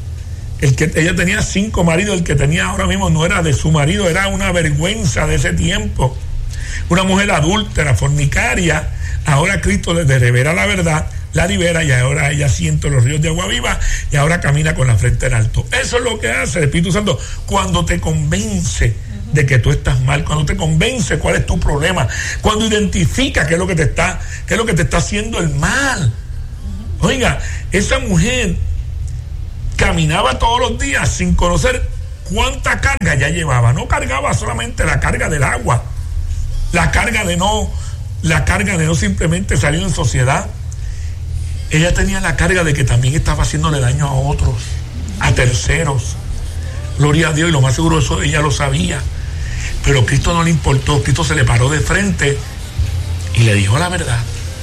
El que ella tenía cinco maridos, el que tenía ahora mismo no era de su marido, era una vergüenza de ese tiempo. Una mujer adúltera, fornicaria. Ahora Cristo le revela la verdad, la libera, y ahora ella siente los ríos de agua viva y ahora camina con la frente en alto. Eso es lo que hace el Espíritu Santo cuando te convence de que tú estás mal, cuando te convence cuál es tu problema, cuando identifica qué es lo que te está, qué es lo que te está haciendo el mal. Oiga, esa mujer caminaba todos los días sin conocer cuánta carga ya llevaba. No cargaba solamente la carga del agua, la carga de no, la carga de no simplemente salir en sociedad. Ella tenía la carga de que también estaba haciéndole daño a otros, a terceros. Gloria a Dios, y lo más seguro eso ella lo sabía. Pero Cristo no le importó. Cristo se le paró de frente y le dijo la verdad.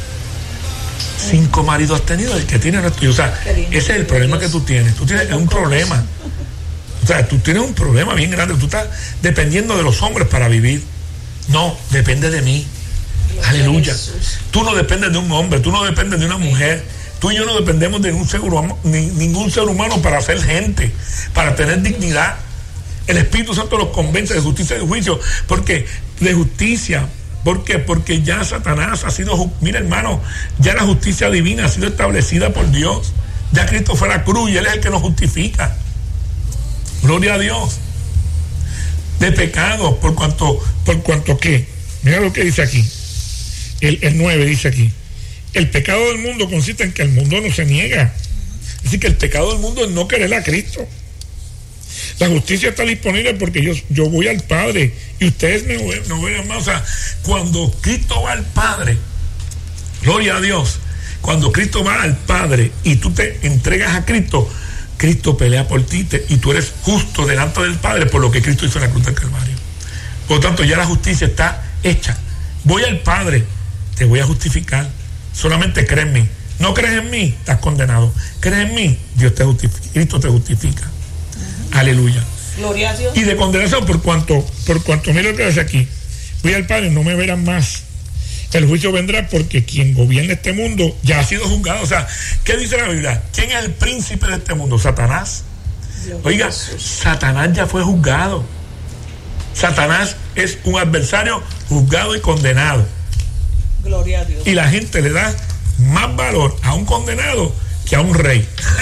Cinco maridos has tenido, el que tiene no es tuyo. O sea, ese es el problema que tú tienes. Tú tienes un problema. O sea, tú tienes un problema bien grande. Tú estás dependiendo de los hombres para vivir. No, depende de mí. Aleluya. Tú no dependes de un hombre, tú no dependes de una mujer. Tú y yo no dependemos de un ser humano, ni, ningún ser humano para ser gente, para tener dignidad. El Espíritu Santo los convence de justicia y de juicio. Porque de justicia. ¿Por qué? Porque ya Satanás ha sido, mira hermano, ya la justicia divina ha sido establecida por Dios. Ya Cristo fue a la cruz y Él es el que nos justifica. Gloria a Dios. De pecado, por cuanto, por cuanto qué. Mira lo que dice aquí. El, el nueve dice aquí. El pecado del mundo consiste en que el mundo no se niega. Es decir, que el pecado del mundo es no querer a Cristo. La justicia está disponible porque yo, yo voy al Padre y ustedes me, no verán más. O sea, cuando Cristo va al Padre, gloria a Dios, cuando Cristo va al Padre y tú te entregas a Cristo, Cristo pelea por ti te, y tú eres justo delante del Padre por lo que Cristo hizo en la cruz del Calvario. Por lo tanto, ya la justicia está hecha. Voy al Padre, te voy a justificar. Solamente cree en mí. No crees en mí, estás condenado. Crees en mí, Dios te justifica. Cristo te justifica. Uh-huh. Aleluya. Gloria a Dios. Y de condenación por cuanto, por cuanto, mira lo que dice aquí. Voy al Padre, no me verán más. El juicio vendrá porque quien gobierna este mundo ya ha sido juzgado. O sea, ¿qué dice la Biblia? ¿Quién es el príncipe de este mundo? Satanás. Oiga, Satanás ya fue juzgado. Satanás es un adversario juzgado y condenado. Gloria a Dios. Y la gente le da más valor a un condenado que a un rey.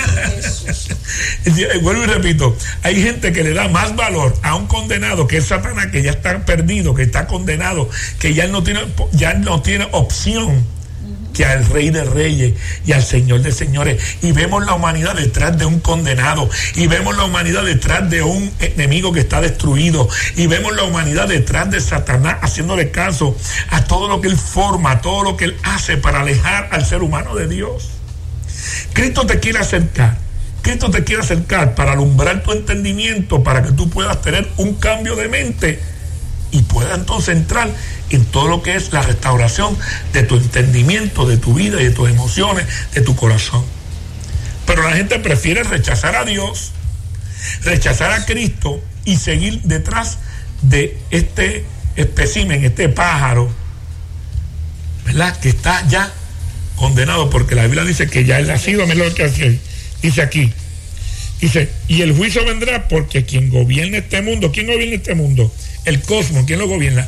Vuelvo y repito, hay gente que le da más valor a un condenado que es Satanás, que ya está perdido, que está condenado, que ya no tiene, ya no tiene opción, que al Rey de Reyes y al Señor de Señores. Y vemos la humanidad detrás de un condenado, y vemos la humanidad detrás de un enemigo que está destruido, y vemos la humanidad detrás de Satanás haciéndole caso a todo lo que él forma, a todo lo que él hace para alejar al ser humano de Dios. Cristo te quiere acercar, Cristo te quiere acercar para alumbrar tu entendimiento, para que tú puedas tener un cambio de mente y puedas entonces entrar en todo lo que es la restauración de tu entendimiento, de tu vida y de tus emociones, de tu corazón. Pero la gente prefiere rechazar a Dios, rechazar a Cristo y seguir detrás de este espécimen, este pájaro, ¿verdad? Que está ya condenado, porque la Biblia dice que ya él ha sido mejor que hacer. Dice aquí, dice, y el juicio vendrá porque quien gobierna este mundo, ¿quién gobierna este mundo? El cosmos, ¿quién lo gobierna?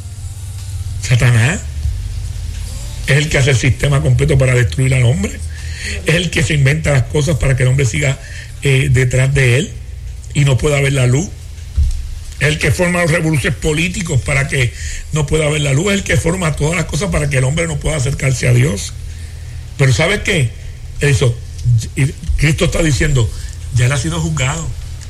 Satanás. Es el que hace el sistema completo para destruir al hombre. Es el que se inventa las cosas para que el hombre siga eh, detrás de él y no pueda ver la luz. Es el que forma los revoluciones políticos para que no pueda ver la luz. Es el que forma todas las cosas para que el hombre no pueda acercarse a Dios. Pero ¿sabes qué? Eso, Cristo está diciendo, ya él ha sido juzgado.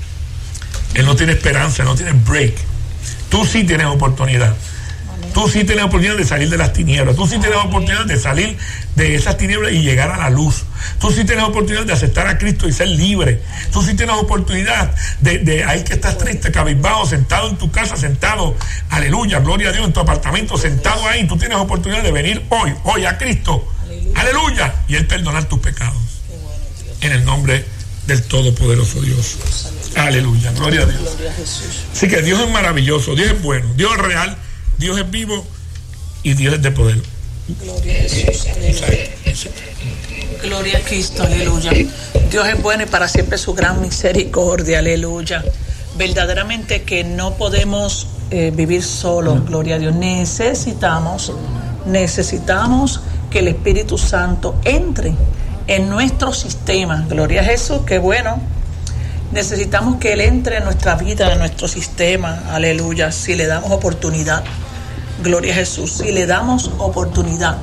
Él no tiene esperanza, no tiene break. Tú sí tienes oportunidad. Tú sí tienes oportunidad de salir de las tinieblas. Tú sí tienes oportunidad de salir de esas tinieblas y llegar a la luz. Tú sí tienes oportunidad de aceptar a Cristo y ser libre. Tú sí tienes oportunidad de, de ahí que estás triste, cabizbajo, sentado en tu casa, sentado, aleluya, gloria a Dios, en tu apartamento, sentado ahí. Tú tienes oportunidad de venir hoy, hoy a Cristo, aleluya, aleluya, y Él perdonar tus pecados. En el nombre del Todopoderoso Dios. Aleluya, gloria a Dios. Así que Dios es maravilloso, Dios es bueno, Dios es real, Dios es vivo y Dios es de poder. Gloria a Jesús, aleluya. Gloria a Cristo, aleluya. Dios es bueno y para siempre su gran misericordia, aleluya. Verdaderamente que no podemos eh, vivir solos, gloria a Dios. Necesitamos, necesitamos que el Espíritu Santo entre en nuestro sistema. Gloria a Jesús, qué bueno. Necesitamos que Él entre en nuestra vida, en nuestro sistema, aleluya, si le damos oportunidad. Gloria a Jesús, si le damos oportunidad.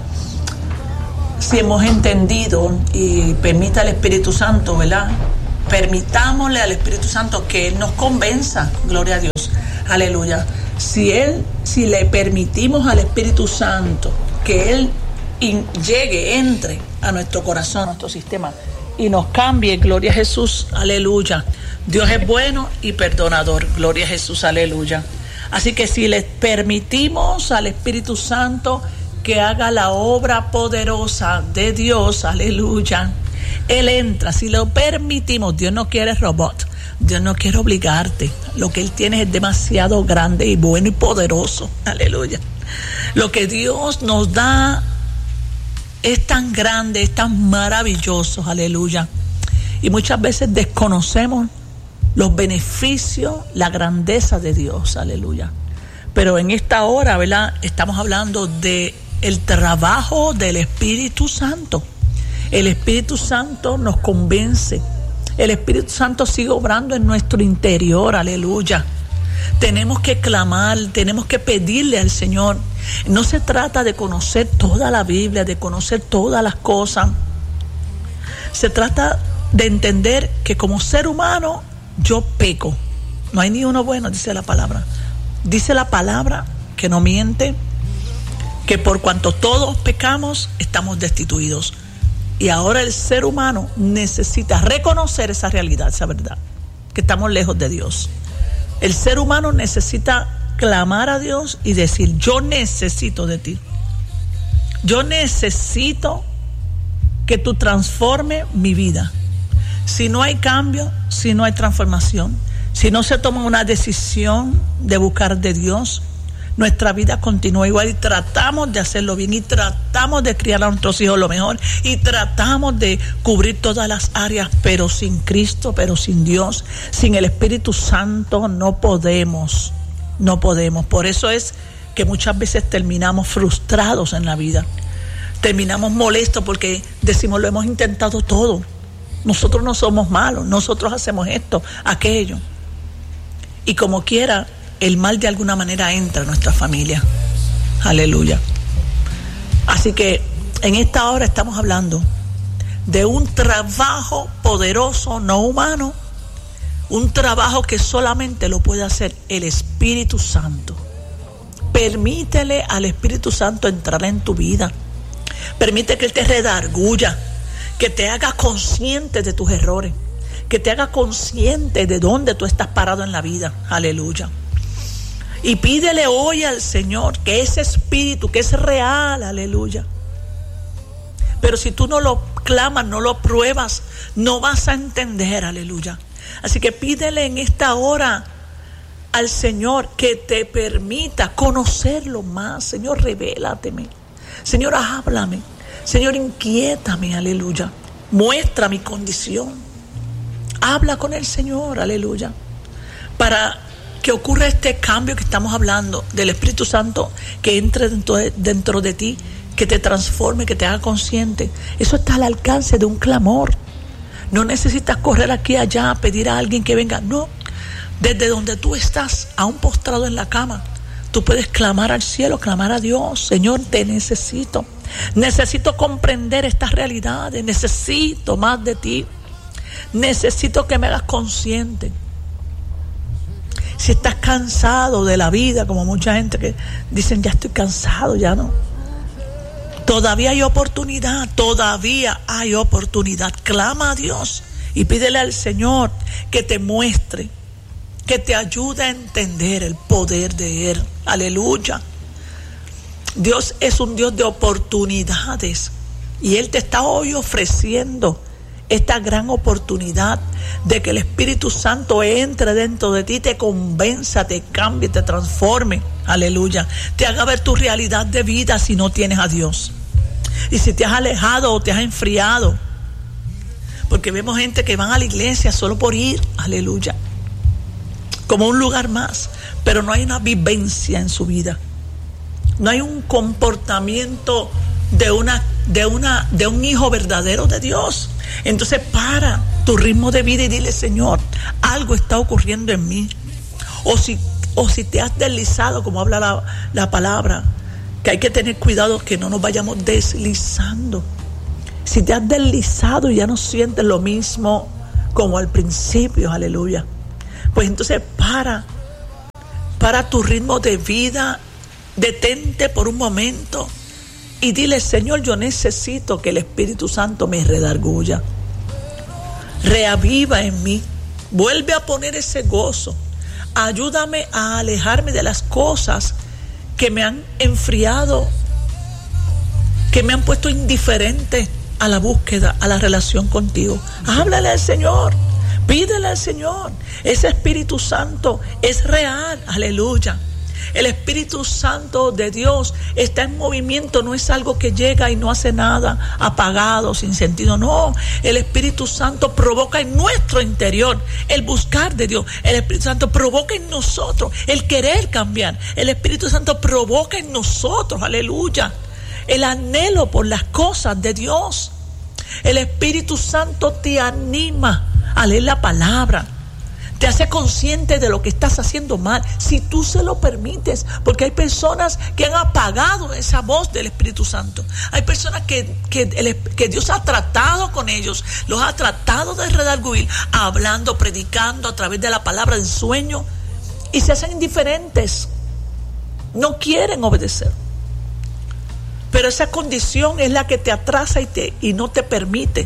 Si hemos entendido y permita al Espíritu Santo, ¿verdad? Permitámosle al Espíritu Santo que Él nos convenza, gloria a Dios, aleluya. Si Él, si le permitimos al Espíritu Santo que Él in, llegue, entre a nuestro corazón, a nuestro sistema y nos cambie, gloria a Jesús, aleluya. Dios es bueno y perdonador, gloria a Jesús, aleluya. Así que si le permitimos al Espíritu Santo que haga la obra poderosa de Dios, aleluya, Él entra. Si lo permitimos, Dios no quiere robot, Dios no quiere obligarte. Lo que Él tiene es demasiado grande y bueno y poderoso, aleluya. Lo que Dios nos da es tan grande, es tan maravilloso, aleluya. Y muchas veces desconocemos los beneficios, la grandeza de Dios, aleluya. Pero en esta hora, ¿verdad?, estamos hablando de el trabajo del Espíritu Santo. El Espíritu Santo nos convence. El Espíritu Santo sigue obrando en nuestro interior, aleluya. Tenemos que clamar, tenemos que pedirle al Señor. No se trata de conocer toda la Biblia, de conocer todas las cosas. Se trata de entender que como ser humano yo peco. No hay ni uno bueno, dice la palabra. Dice la palabra que no miente, que por cuanto todos pecamos, estamos destituidos. Y ahora el ser humano necesita reconocer esa realidad, esa verdad, que estamos lejos de Dios. El ser humano necesita clamar a Dios y decir: yo necesito de ti. Yo necesito que tú transformes mi vida. Si no hay cambio, si no hay transformación, si no se toma una decisión de buscar de Dios, nuestra vida continúa igual y tratamos de hacerlo bien y tratamos de criar a nuestros hijos lo mejor y tratamos de cubrir todas las áreas, pero sin Cristo, pero sin Dios, sin el Espíritu Santo no podemos, no podemos. Por eso es que muchas veces terminamos frustrados en la vida, terminamos molestos porque decimos: lo hemos intentado todo, nosotros no somos malos, nosotros hacemos esto, aquello, y como quiera el mal de alguna manera entra en nuestra familia. Aleluya. Así que en esta hora estamos hablando de un trabajo poderoso, no humano, un trabajo que solamente lo puede hacer el Espíritu Santo. Permítele al Espíritu Santo entrar en tu vida. Permite que Él te redarguya, que te haga consciente de tus errores, que te haga consciente de dónde tú estás parado en la vida. Aleluya. Y pídele hoy al Señor que ese espíritu, que es real, aleluya. Pero si tú no lo clamas, no lo pruebas, no vas a entender, aleluya. Así que pídele en esta hora al Señor que te permita conocerlo más. Señor, revélateme. Señor, háblame. Señor, inquiétame, aleluya. Muestra mi condición. Habla con el Señor, aleluya. Para que ocurra este cambio que estamos hablando del Espíritu Santo, que entre dentro de, dentro de ti, que te transforme, que te haga consciente. Eso está al alcance de un clamor. No necesitas correr aquí y allá a pedir a alguien que venga. No, desde donde tú estás, aún postrado en la cama, tú puedes clamar al cielo, clamar a Dios: Señor, te necesito. Necesito comprender estas realidades. Necesito más de ti. Necesito que me hagas consciente. Si estás cansado de la vida, como mucha gente que dicen: ya estoy cansado, ya no. Todavía hay oportunidad, todavía hay oportunidad. Clama a Dios y pídele al Señor que te muestre, que te ayude a entender el poder de Él. Aleluya. Dios es un Dios de oportunidades y Él te está hoy ofreciendo esta gran oportunidad de que el Espíritu Santo entre dentro de ti, te convenza, te cambie, te transforme, aleluya, te haga ver tu realidad de vida si no tienes a Dios. Y si te has alejado o te has enfriado, porque vemos gente que van a la iglesia solo por ir, aleluya, como un lugar más, pero no hay una vivencia en su vida, no hay un comportamiento de una de una de un hijo verdadero de Dios. Entonces para, tu ritmo de vida y dile, Señor, algo está ocurriendo en mí. O si, o si te has deslizado, como habla la, la palabra, que hay que tener cuidado que no nos vayamos deslizando. Si te has deslizado y ya no sientes lo mismo como al principio, aleluya, pues entonces para, para tu ritmo de vida, detente por un momento y dile, Señor, yo necesito que el Espíritu Santo me redarguya. Reaviva en mí, vuelve a poner ese gozo, ayúdame a alejarme de las cosas que me han enfriado, que me han puesto indiferente a la búsqueda, a la relación contigo. Háblale al Señor, pídele al Señor. Ese Espíritu Santo es real, aleluya. El Espíritu Santo de Dios está en movimiento, no es algo que llega y no hace nada, apagado, sin sentido. No, el Espíritu Santo provoca en nuestro interior el buscar de Dios. El Espíritu Santo provoca en nosotros el querer cambiar. El Espíritu Santo provoca en nosotros, aleluya, el anhelo por las cosas de Dios. El Espíritu Santo te anima a leer la palabra, te hace consciente de lo que estás haciendo mal, si tú se lo permites, porque hay personas que han apagado esa voz del Espíritu Santo. Hay personas que, que, el, que Dios ha tratado con ellos, los ha tratado de redarguir, hablando, predicando a través de la palabra en sueño, y se hacen indiferentes, no quieren obedecer. Pero esa condición es la que te atrasa y, te, y no te permite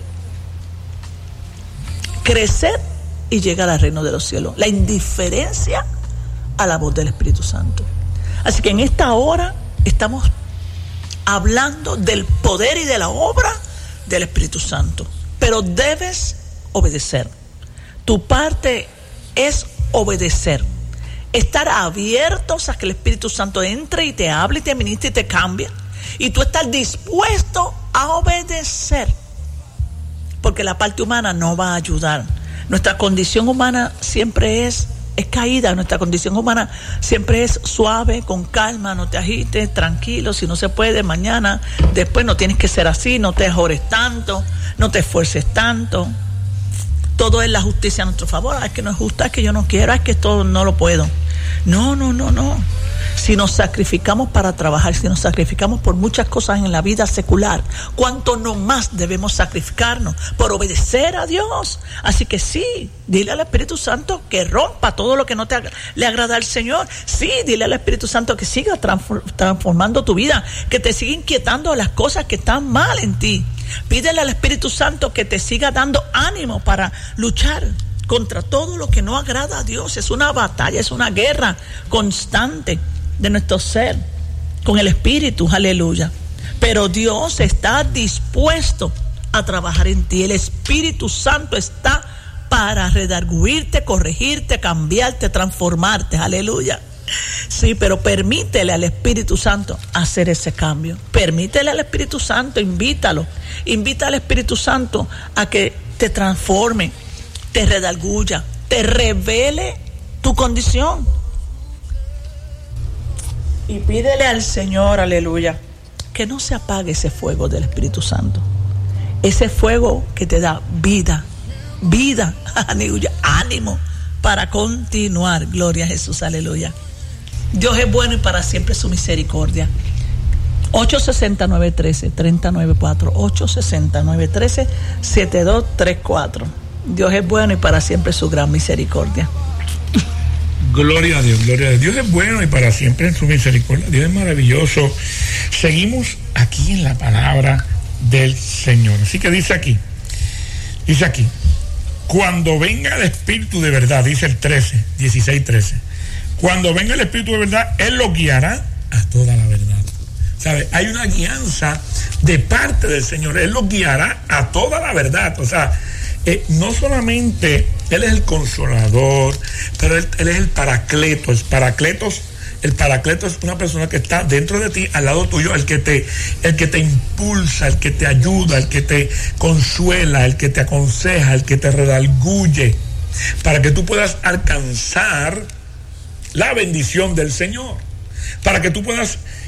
crecer y llegar al reino de los cielos. La indiferencia a la voz del Espíritu Santo. Así que en esta hora estamos hablando del poder y de la obra del Espíritu Santo. Pero debes obedecer. Tu parte es obedecer. Estar abiertos a que el Espíritu Santo entre y te hable y te ministre y te cambie. Y tú estás dispuesto a obedecer. Porque la parte humana no va a ayudar. Nuestra condición humana siempre es, es caída. Nuestra condición humana siempre es suave, con calma. No te agites, tranquilo. Si no se puede, mañana. Después no tienes que ser así. No te ajores tanto. No te esfuerces tanto. Todo es la justicia a nuestro favor. Es que no es justa, es que yo no quiero, es que todo no lo puedo. No, no, no, no. Si nos sacrificamos para trabajar, si nos sacrificamos por muchas cosas en la vida secular, ¿cuánto no más debemos sacrificarnos por obedecer a Dios? Así que sí, dile al Espíritu Santo que rompa todo lo que no te ag- le agrada al Señor. Sí, dile al Espíritu Santo que siga transform- transformando tu vida, que te siga inquietando las cosas que están mal en ti. Pídele al Espíritu Santo que te siga dando ánimo para luchar contra todo lo que no agrada a Dios. Es una batalla, es una guerra constante de nuestro ser con el Espíritu, aleluya. Pero Dios está dispuesto a trabajar en ti. El Espíritu Santo está para redarguirte, corregirte, cambiarte, transformarte, aleluya. Sí, pero permítele al Espíritu Santo hacer ese cambio. Permítele al Espíritu Santo, invítalo. Invita al Espíritu Santo a que te transforme, te redarguya, te revele tu condición. Y pídele al Señor, aleluya, que no se apague ese fuego del Espíritu Santo. Ese fuego que te da vida, vida, aleluya, ánimo para continuar. Gloria a Jesús, aleluya. Dios es bueno y para siempre su misericordia. ocho seis cero, nueve uno tres, tres cero nueve cuatro, ocho seis cero, nueve uno tres, siete dos tres cuatro. Dios es bueno y para siempre su gran misericordia. Gloria a Dios, gloria a Dios. Dios es bueno y para siempre en su misericordia. Dios es maravilloso. Seguimos aquí en la palabra del Señor. Así que dice aquí, dice aquí, cuando venga el Espíritu de verdad, dice el trece, dieciséis, trece, cuando venga el Espíritu de verdad, Él lo guiará a toda la verdad. ¿Sabe? Hay una guianza de parte del Señor. Él lo guiará a toda la verdad. O sea, eh, no solamente Él es el consolador, pero Él, él es el paracleto. El paracletos, el paracleto es una persona que está dentro de ti, al lado tuyo, el que te, el que te impulsa, el que te ayuda, el que te consuela, el que te aconseja, el que te redarguye, para que tú puedas alcanzar la bendición del Señor, para que tú puedas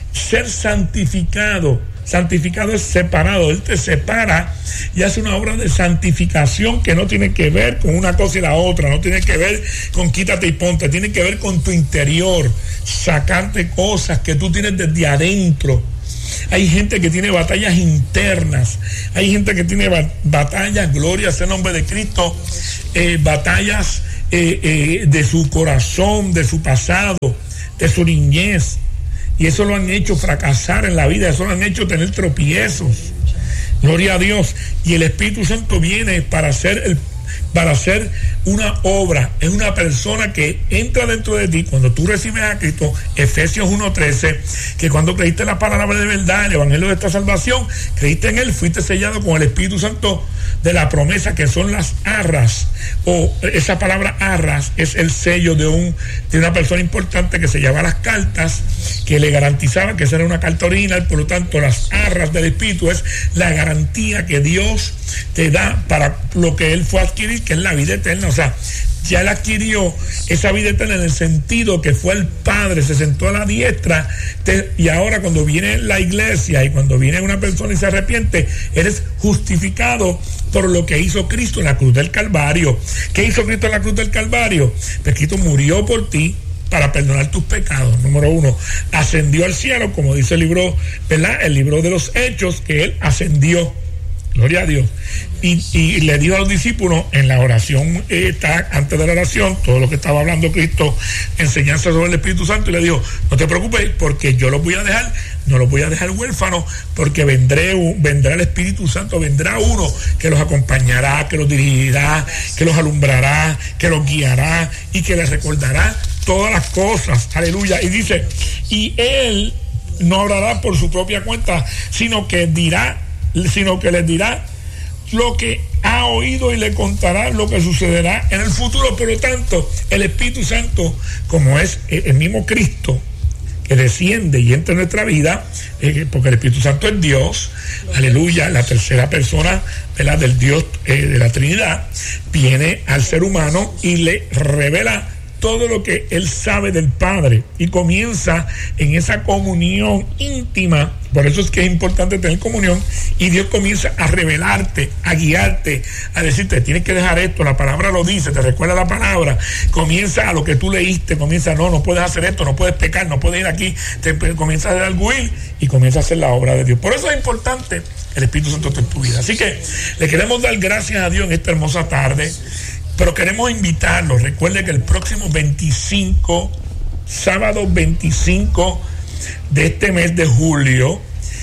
ser santificado. Santificado es separado. Él te separa y hace una obra de santificación que no tiene que ver con una cosa y la otra, no tiene que ver con quítate y ponte, tiene que ver con tu interior, sacarte cosas que tú tienes desde adentro. Hay gente que tiene batallas internas, hay gente que tiene bat- batallas, gloria sea el nombre de Cristo, eh, batallas eh, eh, de su corazón, de su pasado, de su niñez. Y eso lo han hecho fracasar en la vida, eso lo han hecho tener tropiezos. Gloria a Dios. Y el Espíritu Santo viene para hacer el para hacer una obra. Es una persona que entra dentro de ti cuando tú recibes a Cristo. Efesios uno trece, que cuando creíste la palabra de verdad, el evangelio de esta salvación, creíste en él, fuiste sellado con el Espíritu Santo de la promesa, que son las arras, o esa palabra arras es el sello de un de una persona importante que se llama las cartas, que le garantizaba que esa era una carta original. Por lo tanto, las arras del Espíritu es la garantía que Dios te da para lo que él fue a adquirir, que es la vida eterna. O sea, ya él adquirió esa vida eterna en el sentido que fue el Padre, se sentó a la diestra, te, y ahora cuando viene la iglesia y cuando viene una persona y se arrepiente, eres justificado por lo que hizo Cristo en la cruz del Calvario. ¿Qué hizo Cristo en la cruz del Calvario? Pues Cristo murió por ti para perdonar tus pecados. Número uno, ascendió al cielo, como dice el libro, ¿verdad? El libro de los Hechos, que él ascendió. Gloria a Dios. Y, y le dijo a los discípulos en la oración, eh, está, antes de la oración, todo lo que estaba hablando Cristo, enseñanza sobre el Espíritu Santo, y le dijo, no te preocupes, porque yo los voy a dejar, no los voy a dejar huérfanos, porque vendré, vendrá el Espíritu Santo, vendrá uno que los acompañará, que los dirigirá, que los alumbrará, que los guiará y que les recordará todas las cosas. Aleluya. Y dice, y él no hablará por su propia cuenta, sino que dirá sino que les dirá lo que ha oído y le contará lo que sucederá en el futuro. Por lo tanto, el Espíritu Santo, como es el mismo Cristo que desciende y entra en nuestra vida, eh, porque el Espíritu Santo es Dios, aleluya, la tercera persona, ¿verdad?, del Dios eh, de la Trinidad, viene al ser humano y le revela todo lo que él sabe del Padre, y comienza en esa comunión íntima. Por eso es que es importante tener comunión, y Dios comienza a revelarte, a guiarte, a decirte, tienes que dejar esto, la palabra lo dice, te recuerda la palabra, comienza a lo que tú leíste, comienza, no, no puedes hacer esto, no puedes pecar, no puedes ir aquí, te comienza a dar will y comienza a hacer la obra de Dios. Por eso es importante el Espíritu Santo en tu vida. Así que le queremos dar gracias a Dios en esta hermosa tarde. Pero queremos invitarlos. Recuerde que el próximo veinticinco, sábado veinticinco de este mes de julio,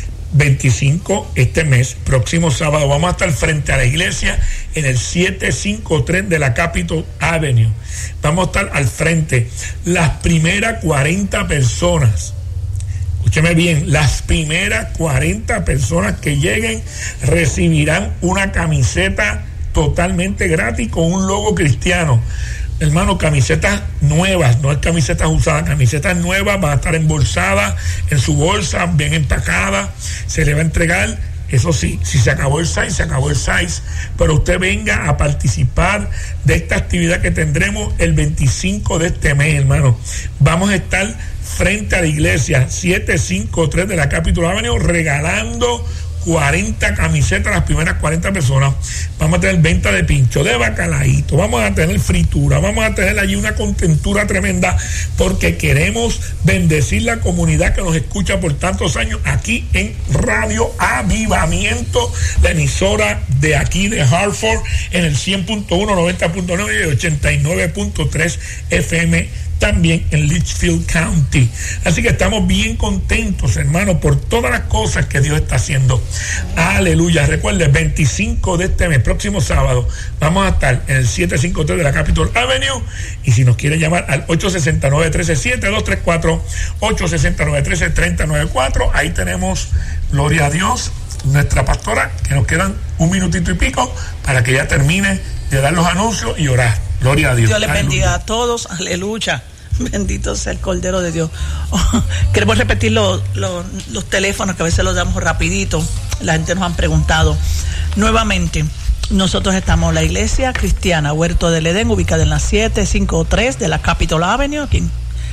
veinticinco este mes, próximo sábado, vamos a estar frente a la iglesia en el setecientos cincuenta y tres de la Capitol Avenue. Vamos a estar al frente. Las primeras cuarenta personas, escúcheme bien, las primeras cuarenta personas que lleguen recibirán una camiseta totalmente gratis con un logo cristiano. Hermano, camisetas nuevas, no es camisetas usadas, camisetas nuevas, van a estar embolsadas en su bolsa, bien empacadas, se le va a entregar. Eso sí, si se acabó el size, se acabó el size, pero usted venga a participar de esta actividad que tendremos el veinticinco de este mes, hermano. Vamos a estar frente a la iglesia setecientos cincuenta y tres de la Capitol Avenue regalando cuarenta camisetas a las primeras cuarenta personas. Vamos a tener venta de pincho, de bacalaíto, vamos a tener fritura, vamos a tener allí una contentura tremenda, porque queremos bendecir la comunidad que nos escucha por tantos años aquí en Radio Avivamiento, la emisora de aquí de Hartford, en el cien punto uno, noventa punto nueve y ochenta y nueve punto tres F M, también en Litchfield County. Así que estamos bien contentos, hermanos, por todas las cosas que Dios está haciendo. Aleluya. Recuerde, veinticinco de este mes, próximo sábado, vamos a estar en el setecientos cincuenta y tres de la Capitol Avenue. Y si nos quiere llamar al ocho seis nueve, uno tres siete, dos tres cuatro, ocho seis nueve, tres tres nueve cuatro, ahí tenemos, gloria a Dios, nuestra pastora, que nos quedan un minutito y pico para que ella termine de dar los anuncios y orar. Gloria a Dios. Dios les bendiga a todos. Aleluya. Bendito sea el Cordero de Dios. Oh, queremos repetir los, los, los teléfonos que a veces los damos rapidito. La gente nos han preguntado. Nuevamente, nosotros estamos en la iglesia cristiana Huerto del Edén, ubicada en la setecientos cincuenta y tres de la Capitol Avenue, aquí en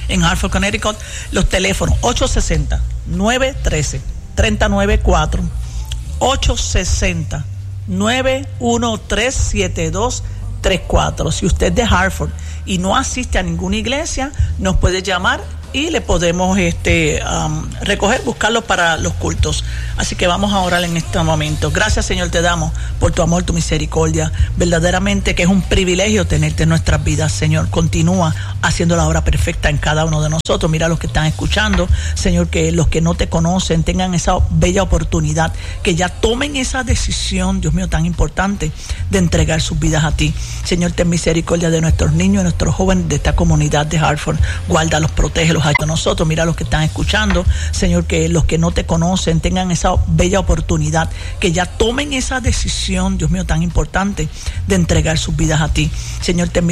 en Hartford, Connecticut. Los teléfonos ocho seis cero, nueve uno tres, tres nueve cuatro, ocho seis cero, nueve uno tres, siete dos tres cuatro. Si usted es de Hartford y no asiste a ninguna iglesia, nos puede llamar y le podemos este um, recoger, buscarlo para los cultos. Así que vamos a orar en este momento. Gracias, Señor, te damos por tu amor, tu misericordia. Verdaderamente que es un privilegio tenerte en nuestras vidas, Señor. Continúa haciendo la obra perfecta en cada uno de nosotros. Mira a los que están escuchando, Señor, que los que no te conocen tengan esa bella oportunidad, que ya tomen esa decisión, Dios mío, tan importante de entregar sus vidas a ti. Señor, ten misericordia de nuestros niños, de nuestros jóvenes, de esta comunidad de Hartford. Guárdalos, protégelos a nosotros. Mira a los que están escuchando, Señor, que los que no te conocen tengan esa bella oportunidad, que ya tomen esa decisión, Dios mío, tan importante de entregar sus vidas a ti. Señor, ten